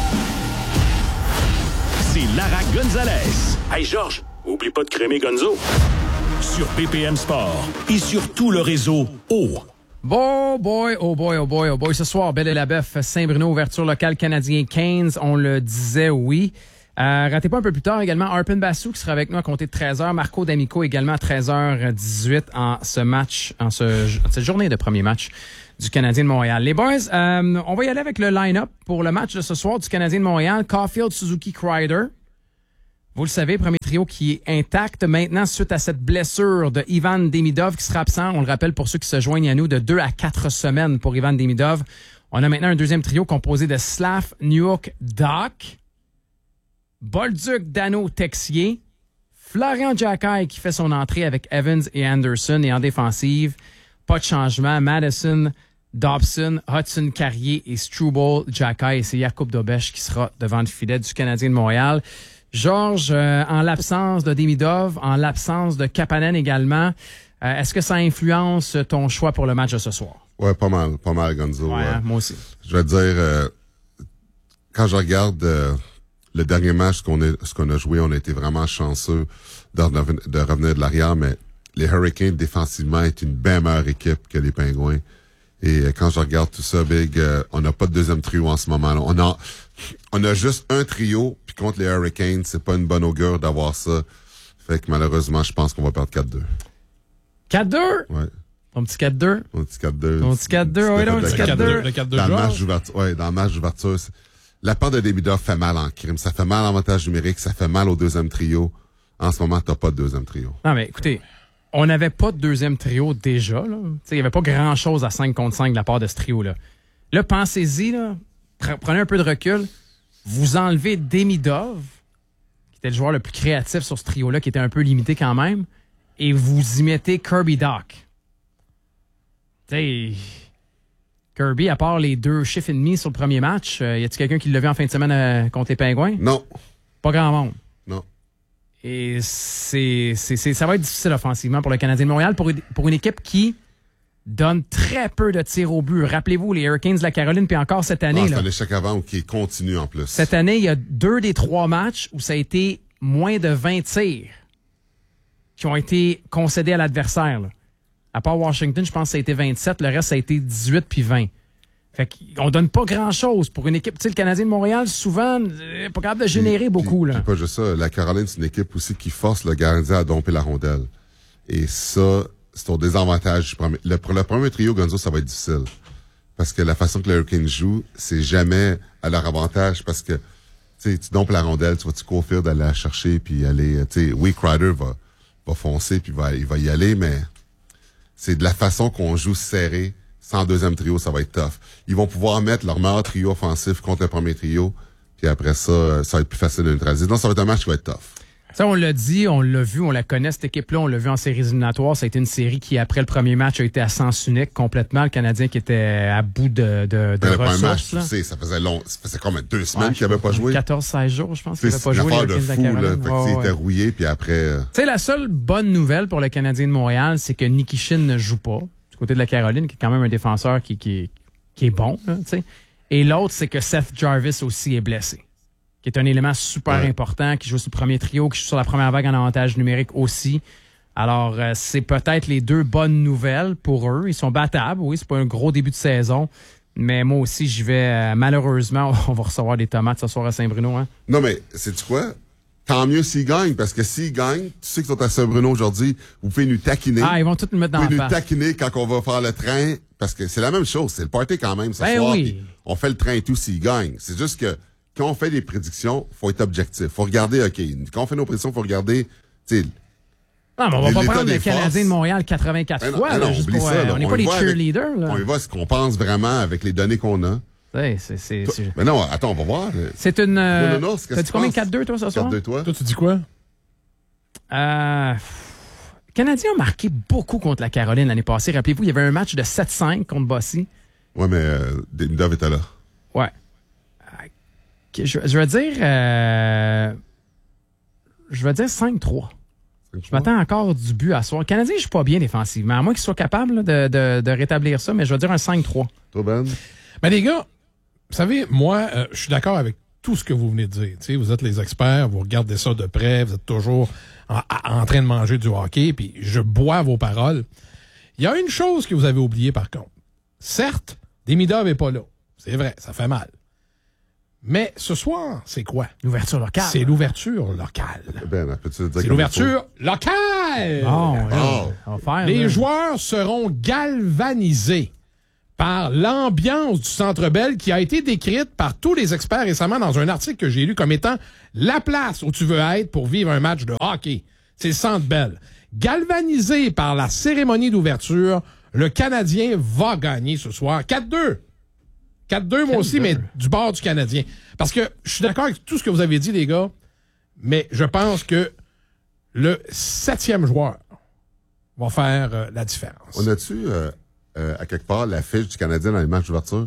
S4: C'est Lara Gonzalez. Hey Georges, oublie pas de crémer Gonzo. Sur P P M Sport et sur tout le réseau O.
S5: Bon boy, oh boy, oh boy, oh boy. Ce soir, Belle-et-la-Bœuf, Saint-Bruno, ouverture locale canadien quinze. On le disait, oui. Euh, ratez pas un peu plus tard également Arpin Bassou qui sera avec nous à compter de treize heures. Marco D'Amico également à treize heures dix-huit en ce match, en ce, cette journée de premier match du Canadien de Montréal. Les boys, euh, on va y aller avec le line-up pour le match de ce soir du Canadien de Montréal. Caulfield, Suzuki, Kreider. Vous le savez, premier trio qui est intact maintenant suite à cette blessure de Ivan Demidov qui sera absent. On le rappelle pour ceux qui se joignent à nous de deux à quatre semaines pour Ivan Demidov. On a maintenant un deuxième trio composé de Slav, Newhook, Doc, Bolduc, Dano, Texier, Florian Jacquet qui fait son entrée avec Evans et Anderson et en défensive, pas de changement, Madison, Dobson, Hudson, Carrier et Struble, Jacquet et c'est Jakub Dobeš qui sera devant le filet du Canadien de Montréal. Georges, euh, en l'absence de Demidov, en l'absence de Kapanen également, euh, est-ce que ça influence ton choix pour le match de ce soir?
S6: Ouais, pas mal, pas mal, Gonzo.
S5: Ouais,
S6: euh,
S5: moi aussi.
S6: Je vais te dire, euh, quand je regarde euh, le dernier match qu'on est, ce qu'on a joué, on a été vraiment chanceux de, revenir, de revenir de l'arrière, mais les Hurricanes défensivement est une bien meilleure équipe que les Pingouins. Et euh, quand je regarde tout ça, Big, euh, on n'a pas de deuxième trio en ce moment-là. On a, on a juste un trio, puis contre les Hurricanes, c'est pas une bonne augure d'avoir ça. Fait que malheureusement, je pense qu'on va perdre quatre deux.
S5: quatre deux?
S6: Ouais.
S5: Ton petit quatre deux?
S6: Ton petit quatre deux.
S5: Ton petit quatre deux, oui, non, le petit quatre deux.
S7: Le quatre deux
S6: dans le
S7: Georges.
S6: match d'ouverture, ouais, dans le match d'ouverture, c'est- la part de Demidov fait mal en crime. Ça fait mal en avantage numérique, ça fait mal au deuxième trio. En ce moment, t'as pas de deuxième trio.
S5: Non, mais écoutez, on n'avait pas de deuxième trio déjà. Là. Il n'y avait pas grand-chose à cinq contre cinq de la part de ce trio-là. Là, pensez-y, là, pre- prenez un peu de recul. Vous enlevez Demidov, qui était le joueur le plus créatif sur ce trio-là, qui était un peu limité quand même, et vous y mettez Kirby Dach. Tu sais, Kirby, à part les deux chiffres et demi sur le premier match, euh, y a-t-il quelqu'un qui l'a vu en fin de semaine euh, contre les Pingouins?
S6: Non.
S5: Pas grand monde.
S6: Non.
S5: Et c'est, c'est, c'est, ça va être difficile offensivement pour le Canadien de Montréal, pour, une- pour une équipe qui donne très peu de tirs au but. Rappelez-vous, les Hurricanes de la Caroline, puis encore cette année.
S6: Ah, c'est
S5: là,
S6: un échec avant ou qui continue en plus.
S5: cette année, il y a deux des trois matchs où ça a été moins de vingt tirs qui ont été concédés à l'adversaire. là. À part Washington, je pense que ça a été vingt-sept. Le reste, ça a été dix-huit puis vingt. Fait qu'on donne pas grand-chose pour une équipe. Tu sais, le Canadien de Montréal, souvent, euh, pas capable de générer beaucoup. là.
S6: Puis pas juste ça. La Caroline, c'est une équipe aussi qui force le gardien à domper la rondelle. Et ça, c'est au désavantage du premier. Le, pour le premier trio, Gonzo, ça va être difficile. Parce que la façon que les Hurricanes jouent, c'est jamais à leur avantage parce que, tu sais, tu dompes la rondelle, tu vas-tu courir d'aller la chercher puis aller, tu sais, oui, Crider va, va foncer puis va, il va y aller, mais c'est de la façon qu'on joue serré. Sans deuxième trio, ça va être tough. Ils vont pouvoir mettre leur meilleur trio offensif contre le premier trio, puis après ça, ça va être plus facile de neutraliser. Donc, ça va être un match qui va être tough.
S5: Ça, on l'a dit, on l'a vu, on la connaît, cette équipe-là. On l'a vu en séries éliminatoires. Ça a été une série qui, après le premier match, a été à sens unique complètement. Le Canadien qui était à bout de, de, de
S6: le
S5: ressources.
S6: premier match,
S5: là.
S6: tu sais, ça faisait long. Ça faisait comme deux semaines
S5: Ouais,
S6: qu'il n'avait pas joué.
S5: quatorze seize jours, je pense qu'il
S6: C'est
S5: n'avait pas joué.
S6: une affaire de fou, là. Fait que,
S5: ouais,
S6: il était
S5: ouais.
S6: rouillé, puis après... euh,
S5: Tu sais, la seule bonne nouvelle pour le Canadien de Montréal, c'est que Nikishin ne joue pas. Du côté de la Caroline, qui est quand même un défenseur qui, qui, qui est bon, là, tu sais. Et l'autre, c'est que Seth Jarvis aussi est blessé, qui est un élément super
S6: Ouais.
S5: important, qui joue sur le premier trio, qui joue sur la première vague en avantage numérique aussi. Alors, euh, c'est peut-être les deux bonnes nouvelles pour eux. Ils sont battables, oui, c'est pas un gros début de saison. Mais moi aussi, j'y vais, euh, malheureusement, on va recevoir des tomates ce soir à Saint-Bruno. Hein?
S6: Non, mais, sais-tu quoi? Tant mieux s'ils gagnent, parce que s'ils gagnent, tu sais qu'ils sont à Saint-Bruno aujourd'hui, vous pouvez nous taquiner.
S5: Ah, ils vont tout nous mettre dans
S6: Vous
S5: la
S6: pouvez nous
S5: face.
S6: taquiner quand on va faire le train, parce que c'est la même chose, c'est le party quand même ce
S5: Ben
S6: soir.
S5: oui.
S6: Puis on fait le train et tout s'ils gagnent. C'est juste que quand on fait des prédictions, faut être objectif. Faut regarder, OK, quand on fait nos prédictions, faut regarder, tu sais...
S5: Non, mais on va pas
S6: l'état
S5: prendre
S6: des
S5: le Canadien
S6: forces.
S5: de Montréal quatre-vingt-quatre
S6: Ben non,
S5: fois.
S6: ben
S5: là,
S6: non,
S5: juste
S6: oublie
S5: pour,
S6: ça,
S5: euh,
S6: là.
S5: on n'est
S6: On
S5: pas
S6: y
S5: des
S6: va avec-
S5: cheerleaders. Là.
S6: On y va ce qu'on pense vraiment avec les données qu'on a.
S5: Ouais, c'est, c'est, c'est...
S6: Mais non, attends, on va voir.
S5: C'est une... Euh,
S6: Non, non, non, qu'est-ce que
S5: t'as dit
S6: tu
S5: combien
S6: penses?
S5: quatre deux, toi, ce soir?
S6: quatre deux, toi?
S7: Toi, tu dis quoi?
S5: Euh... Le Canadien a marqué beaucoup contre la Caroline l'année passée. Rappelez-vous, il y avait un match de sept cinq contre Bossy.
S6: Ouais, mais euh, Dove était là.
S5: Ouais. Euh, que je, je vais dire... Euh... Je vais dire cinq trois. Je m'attends encore du but à soir. Le Canadien ne joue pas bien défensivement. À moins qu'il soit capable là, de, de, de rétablir ça, mais je vais dire un cinq trois.
S6: Toi, Ben?
S7: Ben, les gars, vous savez, moi, euh, je suis d'accord avec tout ce que vous venez de dire. Tu sais, vous êtes les experts, vous regardez ça de près, vous êtes toujours en, en train de manger du hockey, puis je bois vos paroles. Il y a une chose que vous avez oubliée, par contre. Certes, Demidov n'est pas là. C'est vrai, ça fait mal. Mais ce soir, c'est quoi?
S5: L'ouverture locale.
S7: C'est l'ouverture locale.
S6: Ben, peux-tu le dire
S7: C'est
S6: comme
S7: l'ouverture locale!
S5: Bon,
S6: Oh.
S5: là, on va faire,
S7: Les
S5: là.
S7: joueurs seront galvanisés par l'ambiance du Centre Bell qui a été décrite par tous les experts récemment dans un article que j'ai lu comme étant la place où tu veux être pour vivre un match de hockey. C'est le Centre Bell. Galvanisé par la cérémonie d'ouverture, le Canadien va gagner ce soir quatre deux. quatre deux, moi aussi, mais du bord du Canadien. Parce que je suis d'accord avec tout ce que vous avez dit, les gars, mais je pense que le septième joueur va faire euh, la différence.
S6: On a-tu, euh, euh, à quelque part, la fiche du Canadien dans les matchs d'ouverture?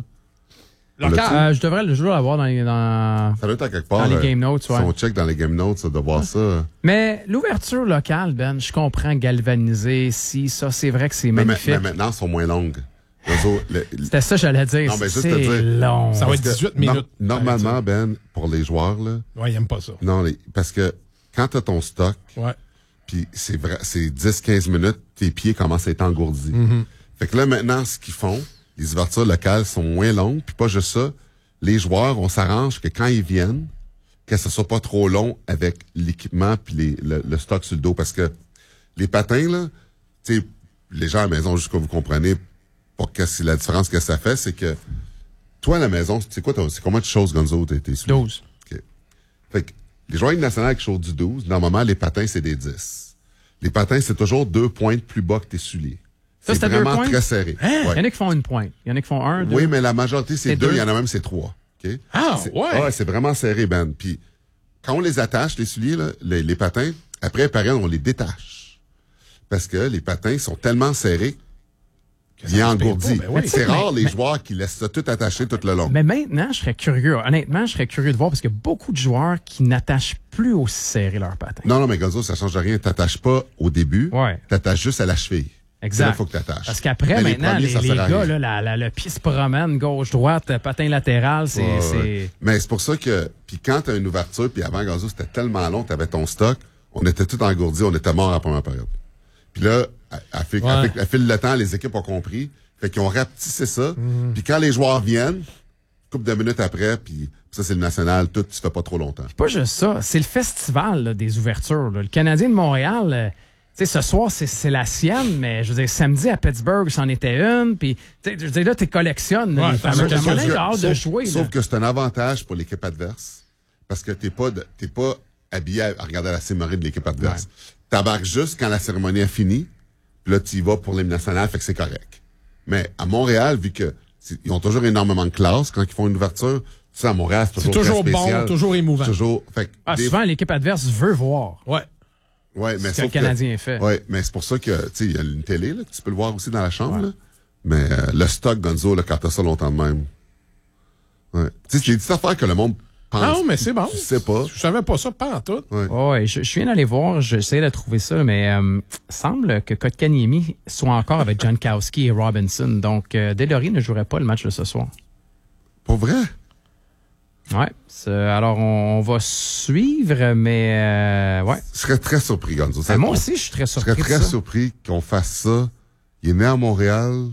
S6: On
S5: Local.
S6: l'a-tu?
S5: Euh, je devrais le jouer l'avoir dans les, dans,
S6: Ça doit être à quelque part.
S5: dans les
S6: euh,
S5: game notes.
S6: Si
S5: Ouais.
S6: on check dans les game notes, ça, de voir ça.
S5: Mais l'ouverture locale, Ben, je comprends galvaniser, si, ça, c'est vrai que c'est
S6: Mais,
S5: magnifique.
S6: mais maintenant, elles sont moins longues. Les autres, le- le-
S5: C'était ça que j'allais dire.
S6: Non, ben, juste
S5: c'est
S6: te dire.
S5: long.
S7: Ça va
S6: Parce
S7: être
S6: que
S7: dix-huit
S6: no-
S7: minutes.
S6: Normalement, Ben, pour les joueurs, là.
S7: Ouais, il aime pas ça.
S6: Non, les- parce que quand t'as ton stock,
S7: Ouais.
S6: puis c'est vrai, c'est dix quinze minutes, tes pieds commencent à être engourdis.
S7: Mhm.
S6: Fait que là, maintenant, ce qu'ils font, les ouvertures locales sont moins longues, puis pas juste ça. Les joueurs, on s'arrange que quand ils viennent, que ce soit pas trop long avec l'équipement puis les, le, le stock sur le dos. Parce que les patins, là, tu sais, les gens à la maison, jusqu'à vous comprenez, pour que c'est la différence que ça fait, c'est que toi, à la maison, c'est quoi, t'as- c'est combien de choses, Gonzo, t'es, t'es souliers?
S5: douze.
S6: OK. Fait que les joueurs nationaux qui sont du douze, normalement, les patins, c'est des dix. Les patins, c'est toujours deux pointes plus bas que tes souliers.
S5: Ça,
S6: C'est
S5: c'était deux
S6: vraiment
S5: points?
S6: très serré.
S5: Hein?
S6: Ouais.
S5: Il y en a qui font une pointe. Il y en a qui font un, deux.
S6: Oui, mais la majorité, c'est
S5: C'est
S6: deux.
S5: deux.
S6: Il y en a même, c'est trois. OK?
S7: Ah,
S6: C'est-
S7: ouais.
S6: Ouais, c'est vraiment serré, Ben. Puis, quand on les attache, les souliers, là, les, les patins, après, pareil, on les détache. Parce que les patins sont tellement serrés qu'il est engourdi.
S7: pas, ben oui.
S6: C'est
S5: Mais-
S6: rare, les
S5: mais-
S6: joueurs qui laissent ça tout attaché tout le long.
S5: Mais maintenant, je serais curieux. Honnêtement, je serais curieux de voir parce qu'il y a beaucoup de joueurs qui n'attachent plus aussi serré leurs patins.
S6: Non, non, mais Gonzo, ça change rien. T'attaches pas au début.
S5: Ouais.
S6: T'attaches juste à la cheville.
S5: Exact.
S6: C'est là qu'il faut que t'attaches.
S5: Parce qu'après,
S6: Mais
S5: maintenant,
S6: premiers,
S5: les,
S6: ça
S5: les
S6: sert à
S5: gars,
S6: rien.
S5: là, la, la- le pied se promène, gauche-droite, patin latéral, c'est...
S6: Ouais,
S5: c'est...
S6: ouais. Mais c'est pour ça que, puis quand t'as une ouverture, puis avant, Gonzo, c'était tellement long, t'avais ton stock, on était tout engourdis, on était morts à la première période. Puis là, à, à, fil- à
S7: Ouais.
S6: fil- à fil le temps, les équipes ont compris, fait qu'ils ont rapetissé ça,
S5: Mhm.
S6: puis quand les joueurs viennent, couple de minutes après, puis ça, c'est le national, tout, tu fais pas trop longtemps.
S5: Pas juste ça, c'est le festival là, des ouvertures. là. Le Canadien de Montréal, euh, sais, ce soir, c'est, c'est la sienne, mais je veux dire, samedi à Pittsburgh, c'en était une. Puis, je veux dire, là, tu collectionnes là,
S7: Ouais,
S5: les fameux
S7: sauf,
S5: jamonains.
S7: que,
S5: J'ai hâte de
S6: sauf,
S5: jouer.
S6: sauf
S5: là.
S6: que c'est un avantage pour l'équipe adverse parce que t'es pas, de, t'es pas habillé à, à regarder la cérémonie de l'équipe adverse. Ouais. T'embarques juste quand la cérémonie a fini, puis là, tu y vas pour l'hymne national, fait que c'est correct. Mais à Montréal, vu que ils ont toujours énormément de classe quand ils font une ouverture, tu sais, à Montréal, c'est toujours,
S7: c'est toujours
S6: très spécial.
S7: bon, toujours émouvant.
S6: Toujours, fait que
S5: Ah,
S6: des...
S5: souvent, l'équipe adverse veut voir.
S7: Ouais.
S6: Ouais, mais
S5: ce que le Canadien que, fait.
S6: Ouais, mais c'est pour ça que, tu sais, il y a une télé, là, tu peux le voir aussi dans la chambre, ouais. là. Mais euh, le stock, Gonzo, là, quand t'as ça longtemps de même. Ouais. Tu sais, c'est des petites affaires que le monde pense.
S7: Non, mais c'est bon.
S6: Je sais pas.
S7: Je savais pas ça, pas en tout.
S6: Ouais,
S5: ouais je, je viens d'aller voir, j'essaie de trouver ça, mais euh, semble que Kotkaniemi soit encore avec Jankowski et Robinson. Donc, euh, Deslauriers ne jouerait pas le match de ce soir.
S6: Pour vrai?
S5: Ouais. Alors, on, on va suivre, mais euh, ouais.
S6: Je serais très surpris, Gonzo.
S5: Ben, moi aussi, je suis très surpris.
S6: Je serais très surpris qu'on fasse ça. Il est né à Montréal.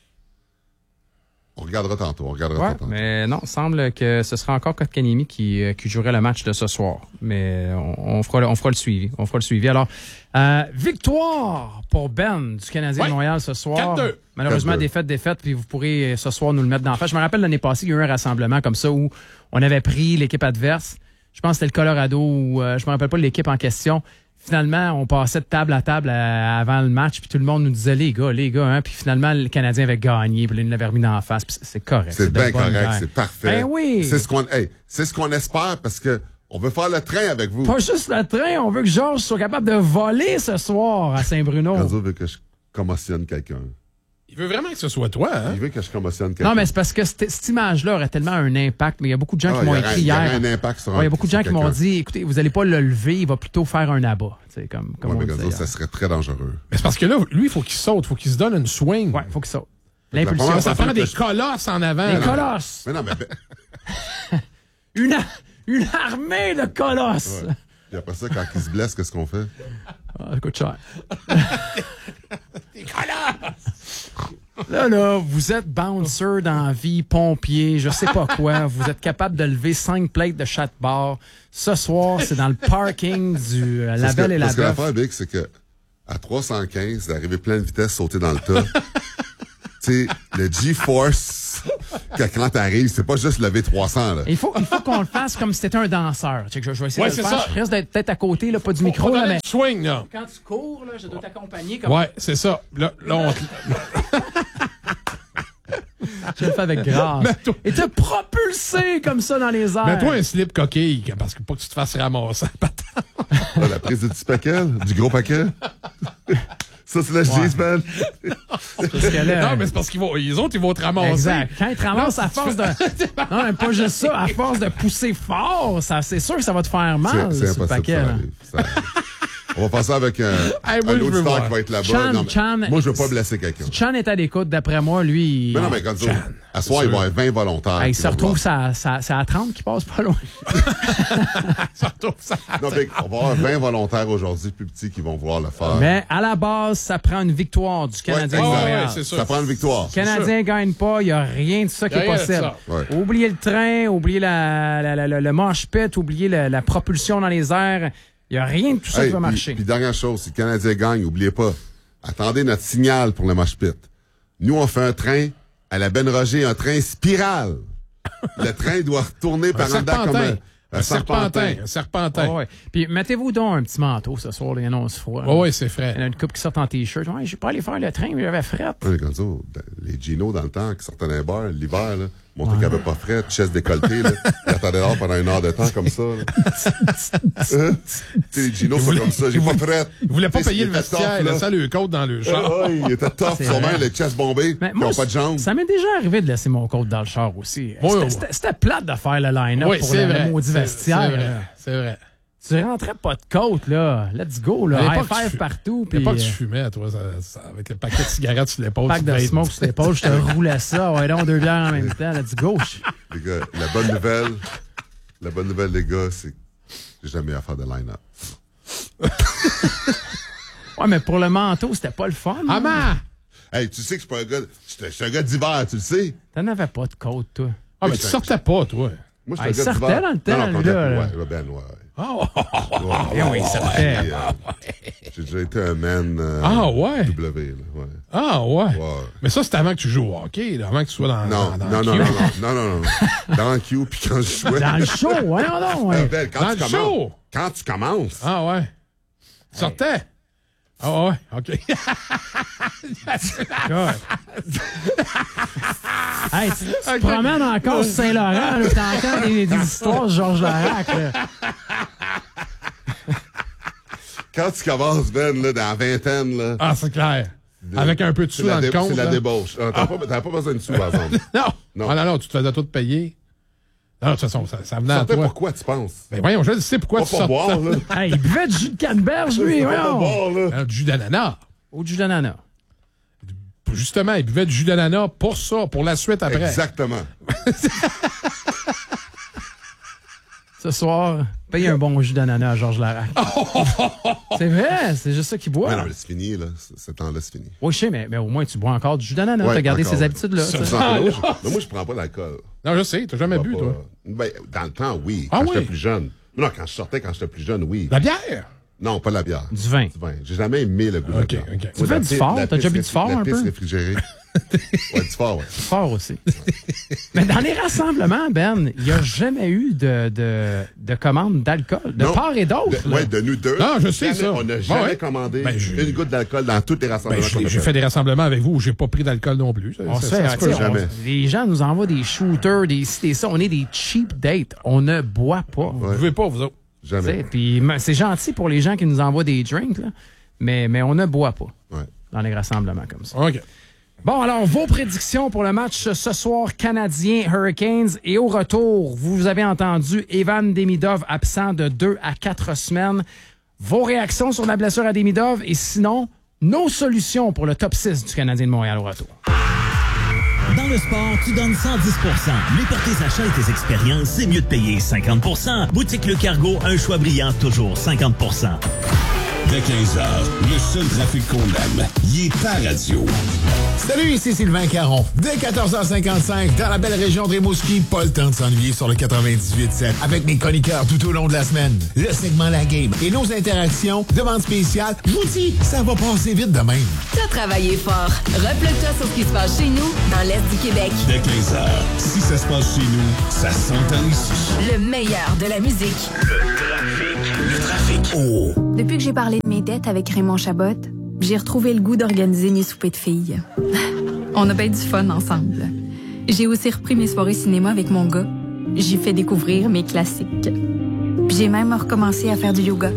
S6: On regardera tantôt. On regardera
S5: ouais,
S6: tantôt.
S5: Mais non, il semble que ce sera encore Kotkaniemi qui, qui jouerait le match de ce soir. Mais on, on, fera, le, on fera le suivi. On fera le suivi. Alors, euh, victoire pour Ben du Canadien ouais. de Montréal ce soir.
S7: quatre deux.
S5: Malheureusement, quatre deux. défaite, défaite, puis vous pourrez ce soir nous le mettre d'en face. Je me rappelle l'année passée, il y a eu un rassemblement comme ça où on avait pris l'équipe adverse. Je pense que c'était le Colorado ou euh, je me rappelle pas l'équipe en question. Finalement, on passait de table à table à, avant le match, puis tout le monde nous disait les gars, les gars, hein, puis finalement le Canadien avait gagné, puis il nous l'avait remis d'en face, puis c'est correct.
S6: C'est, c'est bien correct, guerre. C'est parfait.
S5: Ben oui.
S6: C'est ce qu'on, hey, c'est ce qu'on espère parce que on veut faire le train avec vous.
S5: Pas juste le train, on veut que Georges soit capable de voler ce soir à Saint-Bruno.
S6: Gonzo veut que je commotionne quelqu'un.
S7: Il veut vraiment que ce soit toi, hein?
S6: Il veut que je commotionne quelqu'un.
S5: Non, mais c'est parce que cette, cette image-là aurait tellement un impact. Mais il y a beaucoup de gens ah, qui m'ont écrit hier.
S6: Il y a un impact sur un,
S5: ouais, il y a beaucoup de gens qui m'ont dit, écoutez, vous n'allez pas le lever, il va plutôt faire un abat. C'est comme, comme
S6: ouais,
S5: on
S6: mais
S5: disait,
S6: Gonzo, ça serait très dangereux.
S7: Mais c'est parce que là, lui, il faut qu'il saute, il faut qu'il se donne une swing.
S5: Ouais, il faut qu'il saute.
S7: L'impulsion. Ça prend des je... colosses en avant.
S5: Des
S6: non,
S5: colosses!
S6: Mais non, mais...
S5: une, a... une armée de colosses!
S6: Ouais. Puis après ça, quand il se blesse, qu'est-ce qu'on fait?
S5: Ah, ça coûte cher.
S7: Des colosses!
S5: Là, là, vous êtes bouncer dans la vie, pompier, je sais pas quoi. Vous êtes capable de lever cinq plates de chat bar. Ce soir, c'est dans le parking du euh, La Belle et la Bœuf.
S6: Parce que l'affaire, Big, c'est que à trois cent quinze, d'arriver pleine vitesse, sauter dans le tas, tu sais, le G-Force, quand t'arrives, c'est pas juste lever trois cents, là.
S5: Il faut, il faut qu'on le fasse comme si c'était un danseur. Je, je vais essayer
S7: ouais,
S5: de le
S7: c'est
S5: faire.
S7: ça.
S5: Je risque d'être peut-être à côté, là, pas du micro,
S7: faut
S5: là, mais.
S7: Swing, là.
S5: Quand tu cours, là, je dois t'accompagner comme.
S7: Ouais, c'est ça. Là, là on...
S5: Je le fais avec grâce. Toi... Et te propulser comme ça dans les airs.
S7: Mets-toi un slip coquille, parce que pas que tu te fasses ramasser.
S6: Ah, la prise du petit paquet, du gros paquet. Ça, c'est la ouais. G-Span.
S7: Non, mais c'est parce qu'ils vont, les autres, ils vont te ramasser.
S5: Exact. Quand ils te ramassent à force de. Non, mais pas juste ça. À force de pousser fort, ça, c'est sûr que ça va te faire mal,
S6: c'est, c'est
S5: ce paquet.
S6: Ça ça... On va passer avec un, hey, un auditeur qui va être là-bas.
S5: Chan,
S6: non,
S5: Chan,
S6: moi, je veux pas blesser quelqu'un.
S5: Chan est à l'écoute, d'après moi, lui.
S6: Mais non, mais quand ça, à soir, il va y avoir vingt volontaires.
S5: Hey, il se retrouve, c'est à trente qui passe pas loin.
S7: Ça retrouve ça.
S6: Non, mais on va avoir vingt volontaires aujourd'hui, plus petits, qui vont vouloir le faire.
S5: Mais à la base, ça prend une victoire du Canadien.
S6: Ouais,
S5: de Montréal.
S6: ouais, c'est ça. Ça prend une victoire.
S5: Le Canadien ne gagne pas, il n'y a rien de ça qui est possible.
S6: Ouais.
S5: Oubliez le train, oubliez la, la, la, la, le mosh-pit, oubliez la, la propulsion dans les airs. Il n'y a rien de tout ça
S6: hey,
S5: qui va
S6: puis,
S5: marcher.
S6: Puis dernière chose, si le Canadien gagne, n'oubliez pas, attendez notre signal pour le mosh pit. Nous, on fait un train à la Ben Roger, un train spirale. Le train doit retourner par en dedans comme un...
S7: Un serpentin. Un serpentin.
S5: Oh, ouais. Puis mettez-vous donc un petit manteau ce soir, il annonce froid.
S7: Oh, oui, c'est frais.
S5: Il y a une couple qui sort en T-shirt. Ouais, je vais pas aller faire le train, mais j'avais fret.
S6: Ouais, comme ça, les Gino dans le temps qui sortaient d'un bar l'hiver, là, montraient ouais. qu'il n'y avait pas fret, chest décolleté, là. Ils attendaient dehors pendant une heure de temps comme ça. hein? Les Gino sont comme ça, j'ai pas fret.
S7: Ils voulaient pas payer le vestiaire, ils laissaient le côte dans le char.
S6: Ah, ouais, il était tough, sûrement, les chest bombés, qui n'ont pas de jambes.
S5: Ça m'est déjà arrivé de laisser mon côte dans le char aussi.
S7: Oui,
S5: c'était,
S7: oui.
S5: c'était, c'était plate de faire le line-up
S7: oui,
S5: pour le, le maudit vestiaire.
S7: C'est vrai, c'est vrai.
S5: Tu rentrais pas de côte, là. Let's go, là. High five tu, partout.
S7: Puis pas que tu fumais, toi, ça, ça, avec le paquet de cigarettes sur l'épaule.
S5: Pack de smoke sur l'épaule, je te roulais ça. Ouais, donc deux bières en même temps. Let's go.
S6: Les gars, la bonne nouvelle, la bonne nouvelle, les gars, c'est que j'ai jamais à faire de line-up.
S5: Ouais, mais pour le manteau, c'était pas le fun.
S7: Ah, man!
S6: Hey, tu sais que je suis pas un gars, je suis un gars d'hiver, tu le sais.
S5: T'en avais pas de côte, toi.
S7: Ah, mais tu sortais pas, toi.
S6: Moi, je
S5: Ah, il
S6: suis un gars
S5: sortait
S6: d'hiver.
S5: dans le temps,
S6: Non, non,
S5: lui,
S6: quand-
S5: là.
S6: Ouais, là, Ben, ouais.
S7: Oh!
S6: Ouais,
S7: oui, il sortait.
S6: puis, euh, J'ai déjà été un man euh,
S7: Ah, ouais?
S6: W, là, ouais.
S7: Ah, ouais.
S6: Ouais.
S7: Mais ça, c'était avant que tu joues au hockey, là, avant que tu sois dans,
S6: Non,
S7: dans, dans
S6: non,
S7: le
S6: non,
S7: Q.
S6: non, non, non, non, non. Dans le Q, puis quand je jouais.
S5: Dans le show, voyons donc. Ouais.
S6: Ah, Ben, quand
S7: Dans
S6: tu
S7: le
S6: commences.
S7: show.
S6: Quand tu commences.
S7: Ah, ouais. Tu sortais? Ah, ouais, OK.
S5: God. Hey, tu, tu te promènes encore sur Saint-Laurent, là, t'as encore des, des histoires de Georges Larac, là.
S6: Quand tu commences, Ben, là, dans la vingtaine, là.
S7: Ah, c'est clair.
S6: de-
S7: Avec un peu de
S6: c'est
S7: sous
S6: la
S7: dans le
S6: dé-
S7: compte.
S6: C'est la
S7: là.
S6: débauche. Ah, T'as
S7: Ah.
S6: pas, t'avais pas besoin de sous, par exemple.
S7: Non.
S6: Non.
S7: Ah, non, non, tu te faisais tout payer. Non, de toute façon, ça, ça venait à
S6: Sortais
S7: toi.
S6: pourquoi, tu penses?
S7: Ben voyons, je sais pourquoi
S6: Pas
S7: tu
S6: pour
S7: sortais.
S6: boire, là.
S5: Hey, il buvait du jus de canneberge, lui,
S6: C'est pas
S5: voyons.
S6: pour boire, là.
S7: Alors, du jus d'ananas.
S5: Au jus d'ananas.
S7: Justement, il buvait du jus d'ananas pour ça, pour la suite après.
S6: Exactement.
S5: Ce soir, paye un bon jus d'ananas à Georges Larac. C'est vrai, c'est juste ça qu'il boit.
S6: Ouais, non, mais c'est fini, là. Ce ce temps-là, c'est fini.
S5: Oui, je sais, mais, mais au moins, tu bois encore du jus d'ananas.
S6: Ouais,
S5: T'as gardé
S6: encore.
S5: ces habitudes-là.
S6: Ça,
S5: ça.
S6: ça,
S7: Ah,
S6: moi,
S7: non.
S6: je- mais moi, je prends pas d'alcool.
S7: Non, je sais, t'as jamais
S6: Je
S7: bu,
S6: bois
S7: toi.
S6: pas. Ben, dans le temps, oui.
S7: Ah
S6: Quand
S7: oui?
S6: j'étais plus jeune. Non, quand je sortais, quand j'étais plus jeune, oui.
S7: La bière?
S6: Non, pas de la bière.
S5: Du vin.
S6: Du vin. J'ai jamais aimé le goût de la
S7: Ok,
S6: bière.
S7: ok.
S6: Moi,
S5: Tu fais
S6: la
S5: du
S6: pisse-
S5: fort?
S6: la
S5: T'as déjà
S6: pisse
S5: bu du fort
S6: la
S5: un
S6: pisse
S5: peu?
S6: réfrigérée. Ouais, du fort, ouais.
S5: Fort aussi. Mais dans les rassemblements, Ben, il n'y a jamais eu de, de, de commande d'alcool, de
S6: Non.
S5: part et d'autre.
S6: De-
S5: là.
S6: ouais, de nous deux.
S7: Non, je sais
S6: Jamais-
S7: ça.
S6: On n'a
S7: Ouais,
S6: jamais
S7: ouais.
S6: commandé
S7: Ben, je-
S6: une goutte d'alcool dans tous les
S7: Ben,
S6: rassemblements.
S7: j'ai
S6: qu'on a
S7: j'ai fait des rassemblements avec vous où j'ai pas pris d'alcool non plus. Ça,
S5: On
S7: ça-
S5: se
S7: ça
S5: fait,
S7: se
S5: tu
S7: peut
S5: sais,
S6: jamais.
S5: on- les gens nous envoient des shooters, des ci, des ça. On est des cheap dates. On ne boit pas.
S7: Vous buvez pas, vous autres.
S5: Tu
S6: Jamais.
S5: sais, Puis m- c'est gentil pour les gens qui nous envoient des drinks, là, mais, mais on ne boit pas
S6: Ouais.
S5: dans les rassemblements comme ça.
S7: OK.
S5: Bon, alors, vos prédictions pour le match ce soir, Canadiens Hurricanes. Et au retour, vous avez entendu Evan Demidov absent de deux à quatre semaines. Vos réactions sur la blessure à Demidov et sinon, nos solutions pour le top six du Canadien de Montréal au retour.
S3: Dans le sport, tu donnes cent dix pour cent. Mais pour tes achats et tes expériences, c'est mieux de payer cinquante pour cent. Boutique Le Cargo, un choix brillant, toujours cinquante pour cent.
S19: Dès quinze heures, le seul trafic qu'on aime, il est à radio.
S20: Salut, ici Sylvain Caron. Dès quatorze heures cinquante-cinq, dans la belle région de Rimouski, pas le temps de s'ennuyer sur le quatre-vingt-dix-huit sept avec mes chroniqueurs tout au long de la semaine. Le segment La Game et nos interactions, demande spéciale, je vous dis, ça va passer vite de même.
S2: T'as travaillé fort. Replug-toi sur ce qui se passe chez nous, dans l'Est du Québec.
S19: Dès quinze heures, si ça se passe chez nous, ça s'entend ici.
S2: Le meilleur de la musique.
S19: Le trafic. Le trafic. Oh.
S21: Depuis que j'ai parlé de mes dettes avec Raymond Chabot, j'ai retrouvé le goût d'organiser mes soupers de filles. On a bien du fun ensemble. J'ai aussi repris mes soirées cinéma avec mon gars. J'ai fait découvrir mes classiques. Puis j'ai même recommencé à faire du yoga.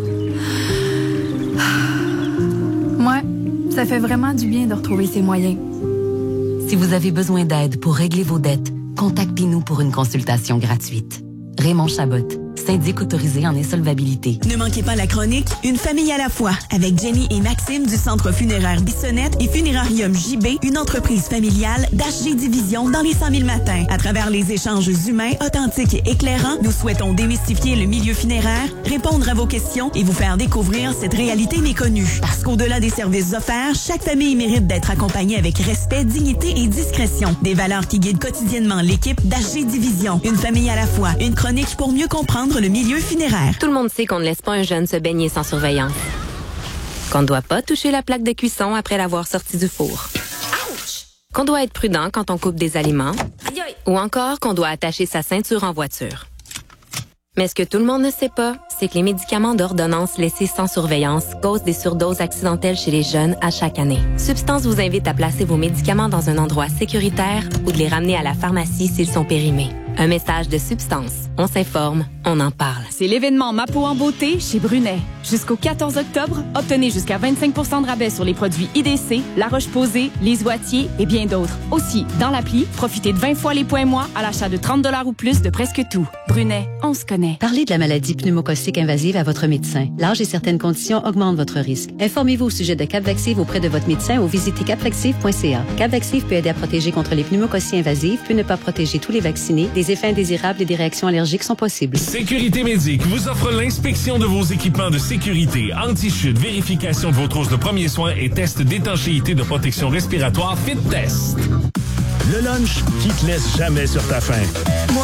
S21: Moi, ça fait vraiment du bien de retrouver ses moyens.
S22: Si vous avez besoin d'aide pour régler vos dettes, contactez-nous pour une consultation gratuite. Raymond Chabot, syndic autorisé en insolvabilité.
S23: Ne manquez pas la chronique Une famille à la fois avec Jenny et Maxime du Centre funéraire Bissonnette et Funérarium J B, une entreprise familiale d'H G Division dans les cent mille matins. À travers les échanges humains, authentiques et éclairants, nous souhaitons démystifier le milieu funéraire, répondre à vos questions et vous faire découvrir cette réalité méconnue. Parce qu'au-delà des services offerts, chaque famille mérite d'être accompagnée avec respect, dignité et discrétion. Des valeurs qui guident quotidiennement l'équipe d'H G Division. Une famille à la fois, une chronique pour mieux comprendre le milieu funéraire.
S24: Tout le monde sait qu'on ne laisse pas un jeune se baigner sans surveillance. Qu'on ne doit pas toucher la plaque de cuisson après l'avoir sortie du four. Qu'on doit être prudent quand on coupe des aliments. Ou encore qu'on doit attacher sa ceinture en voiture. Mais ce que tout le monde ne sait pas, c'est que les médicaments d'ordonnance laissés sans surveillance causent des surdoses accidentelles chez les jeunes à chaque année. Substance vous invite à placer vos médicaments dans un endroit sécuritaire ou de les ramener à la pharmacie s'ils sont périmés. Un message de Substance. On s'informe, on en parle.
S25: C'est l'événement Ma peau en beauté chez Brunet. Jusqu'au quatorze octobre, obtenez jusqu'à vingt-cinq pour cent de rabais sur les produits I D C, La Roche-Posay, Les Oitiers et bien d'autres. Aussi, dans l'appli, profitez de vingt fois les points mois à l'achat de trente dollars ou plus de presque tout. Brunet, on se connaît.
S22: Parlez de la maladie pneumococcique invasive à votre médecin. L'âge et certaines conditions augmentent votre risque. Informez-vous au sujet de Capvaxive auprès de votre médecin ou visitez capvaxive point c a. Capvaxive peut aider à protéger contre les pneumococcies invasives, peut ne pas protéger tous les vaccinés. Des effets indésirables et des réactions allergiques sont possibles.
S26: Sécurité Médic vous offre l'inspection de vos équipements de sécurité, anti-chute, vérification de vos trousses de premiers soins et test d'étanchéité de protection respiratoire Fit Test.
S4: Le lunch qui te laisse jamais sur ta faim.
S26: Ouais.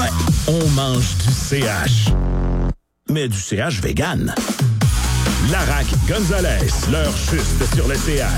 S4: on mange du C H. Mais du C H vegan. Larac Gonzalez, leur juste sur le C H.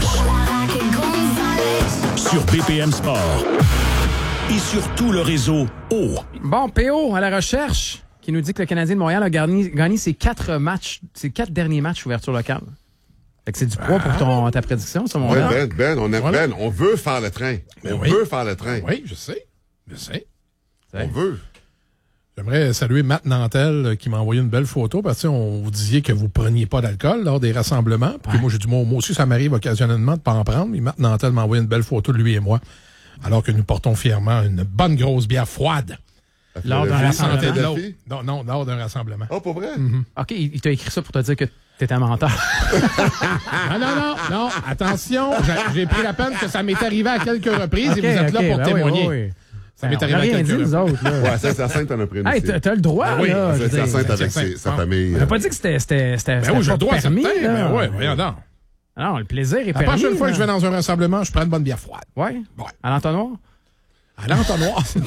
S4: Sur B P M Sport. Et sur tout le réseau O.
S5: Bon, P O à la recherche, qui nous dit que le Canadien de Montréal a gagné, gagné ses quatre matchs, ses quatre derniers matchs ouverture locale. Fait que c'est du poids pour ton, ta prédiction, ça, mon
S6: ouais,
S5: gars.
S6: Ben, Ben, on, aime
S7: Voilà.
S6: Ben, on veut faire le train.
S7: Ben
S6: on
S7: oui.
S6: veut faire le train.
S7: Oui, je sais. Je sais.
S6: On veut.
S7: J'aimerais saluer Matt Nantel euh, qui m'a envoyé une belle photo parce que on vous disiez que vous preniez pas d'alcool lors des rassemblements. Puis
S5: Ouais.
S7: moi, j'ai dit, moi, moi aussi, ça m'arrive occasionnellement de pas en prendre. Mais Matt Nantel m'a envoyé une belle photo de lui et moi. Alors que nous portons fièrement une bonne grosse bière froide.
S5: Lors d'un
S6: La
S5: rassemblement.
S6: santé de la
S7: Non,
S6: fille?
S7: non, non, lors d'un rassemblement.
S6: Oh, pas vrai?
S7: Mm-hmm.
S5: OK, il, il t'a écrit ça pour te dire que t'étais un menteur.
S7: Ah non, non, non, attention, j'ai, j'ai pris la peine que ça m'est arrivé à quelques reprises
S5: OK,
S7: et vous êtes là
S5: OK,
S7: pour
S5: ben
S7: témoigner.
S5: oui, oui.
S7: Ça m'est
S5: Ben, on
S7: arrivé
S5: a
S7: à
S5: rien
S7: quelques
S5: dit, nous
S7: reprises.
S5: autres. Là.
S6: Ouais, Saint-Hyacinthe en a pris une
S5: Hey,
S6: aussi.
S5: t'as, t'as le droit,
S7: Ben oui,
S5: là. je veux dire.
S6: Saint-Hyacinthe avec
S7: Saint-Hyacinthe.
S6: ses- sa
S7: Bon.
S6: famille.
S5: On n'a pas dit que c'était, c'était, c'était,
S7: Ben
S5: c'était
S7: oui, j'ai
S5: pas
S7: le droit,
S5: permis.
S7: certain.
S5: là.
S7: Ben ouais, voyons donc.
S5: Non, le plaisir est
S7: La
S5: permis.
S7: prochaine fois
S5: là.
S7: que je vais dans un rassemblement, je prends une bonne bière froide.
S5: Ouais?
S7: Ouais.
S5: À l'entonnoir?
S7: À l'entonnoir. C'est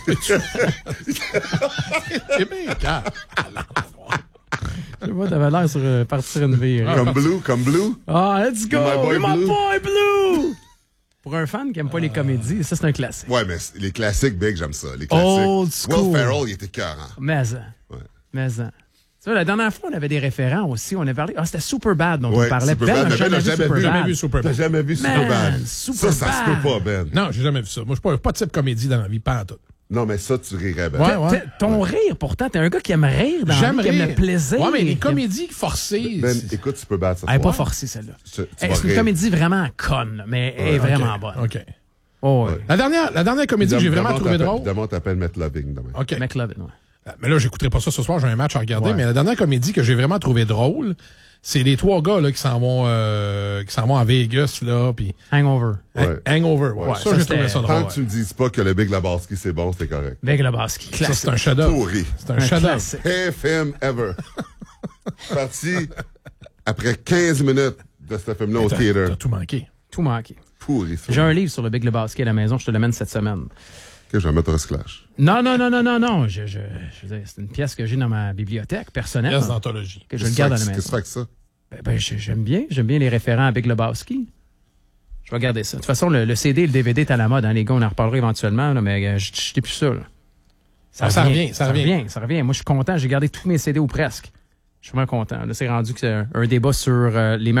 S7: bien calme.
S5: Je sais pas, t'avais l'air sur euh, partir une vie.
S6: Comme Blue, comme Blue.
S5: Ah, let's go!
S6: My boy
S5: You're my
S6: Blue.
S5: boy Blue! Pour un fan qui aime pas les comédies, ça, c'est un classique.
S6: Ouais, mais les classiques, Big, j'aime ça. Les classiques.
S5: Old school.
S6: Will Ferrell, il était cœur, hein?
S5: Mais, ça.
S6: Ouais.
S5: mais, ça. Tu vois, la dernière fois, on avait des référents aussi. On avait parlé. Ah, c'était Superbad dont
S6: Ouais,
S5: on parlait.
S6: Superbad,
S5: Ben,
S6: mais
S5: n'a
S6: Ben n'a
S5: jamais,
S6: jamais
S5: vu
S6: vu.
S5: Superbad.
S7: Jamais vu Superbad.
S6: T'as jamais vu
S5: Man,
S6: Superbad?
S5: Superbad.
S6: Ça, ça se peut pas, Ben.
S7: Non, j'ai jamais vu ça. Moi, je suis pas, pas de type comédie dans la vie, pas en tout.
S6: Non, mais ça, tu rirais, Ben.
S7: Ouais, ouais.
S5: T'es- Ton rire, pourtant, t'es un gars qui aime rire dans la
S7: J'aime
S5: vie, qui aime
S7: rire.
S5: le plaisir.
S7: Ouais, mais les
S5: Qui aime-
S7: comédies forcées.
S6: Ben,
S7: c'est-
S6: écoute Superbad, ça
S5: Elle n'est pas
S6: Ouais.
S5: forcée, celle-là.
S6: Tu- tu
S5: Eh,
S6: vas
S5: c'est une
S6: rire.
S5: comédie vraiment conne, là, mais elle est
S7: Ok,
S5: vraiment bonne.
S7: OK.
S5: Oh, ouais.
S7: La dernière, la dernière comédie que j'ai vraiment
S6: Demain,
S7: trouvé
S6: t'appelles-
S7: drôle.
S6: Demain, t'appelles Matt Loving demain.
S7: OK.
S5: McLovin, ouais.
S7: Mais là, j'écouterai pas ça ce soir, j'ai un match à regarder.
S5: Ouais.
S7: Mais la dernière comédie que j'ai vraiment trouvé drôle, c'est les trois gars là, qui s'en vont euh, qui s'en vont à Vegas, là, puis
S5: Hangover.
S6: Ouais.
S7: Hangover. Ouais,
S5: Ouais,
S7: ça,
S5: ça,
S7: j'ai trouvé
S5: c'était-
S7: ça
S6: Tant
S7: drôle.
S6: que tu me dises pas que le Big Lebowski, c'est bon, c'est correct.
S5: Big Lebowski,
S7: Ça,
S5: classique.
S7: c'est un chef-d'œuvre.
S6: Pourri.
S7: C'est un
S5: Un
S7: chef-d'œuvre.
S5: classique.
S6: Pire film ever. Parti après quinze minutes de ce film-là au
S7: T'as-
S6: theater.
S7: T'as tout manqué.
S5: Tout manqué.
S6: Pourri, ça.
S5: J'ai un livre sur le Big Lebowski à la maison, je te l'amène cette semaine.
S6: Que je vais mettre au recyclage.
S5: Non, non, non, non, non, non. Je, je, je veux dire, c'est une pièce que j'ai dans ma bibliothèque personnelle.
S7: Pièce d'anthologie.
S5: Que je le garde à la
S6: Qu'est-ce que
S5: maison.
S6: tu fais avec ça?
S5: Ben, ben, j'ai- j'aime bien. J'aime bien les référents à Big Lebowski. Je vais regarder ça. De toute façon, le, le C D et le D V D est à la mode. Hein, les gars, on en reparlera éventuellement, là, mais euh, je je n'ai plus ça. Là.
S7: Ah, ça revient, ça revient.
S5: Ça revient. Moi, je suis content. J'ai gardé tous mes C D ou presque. Je suis vraiment content. Là, c'est rendu que c'est un, un débat sur euh, les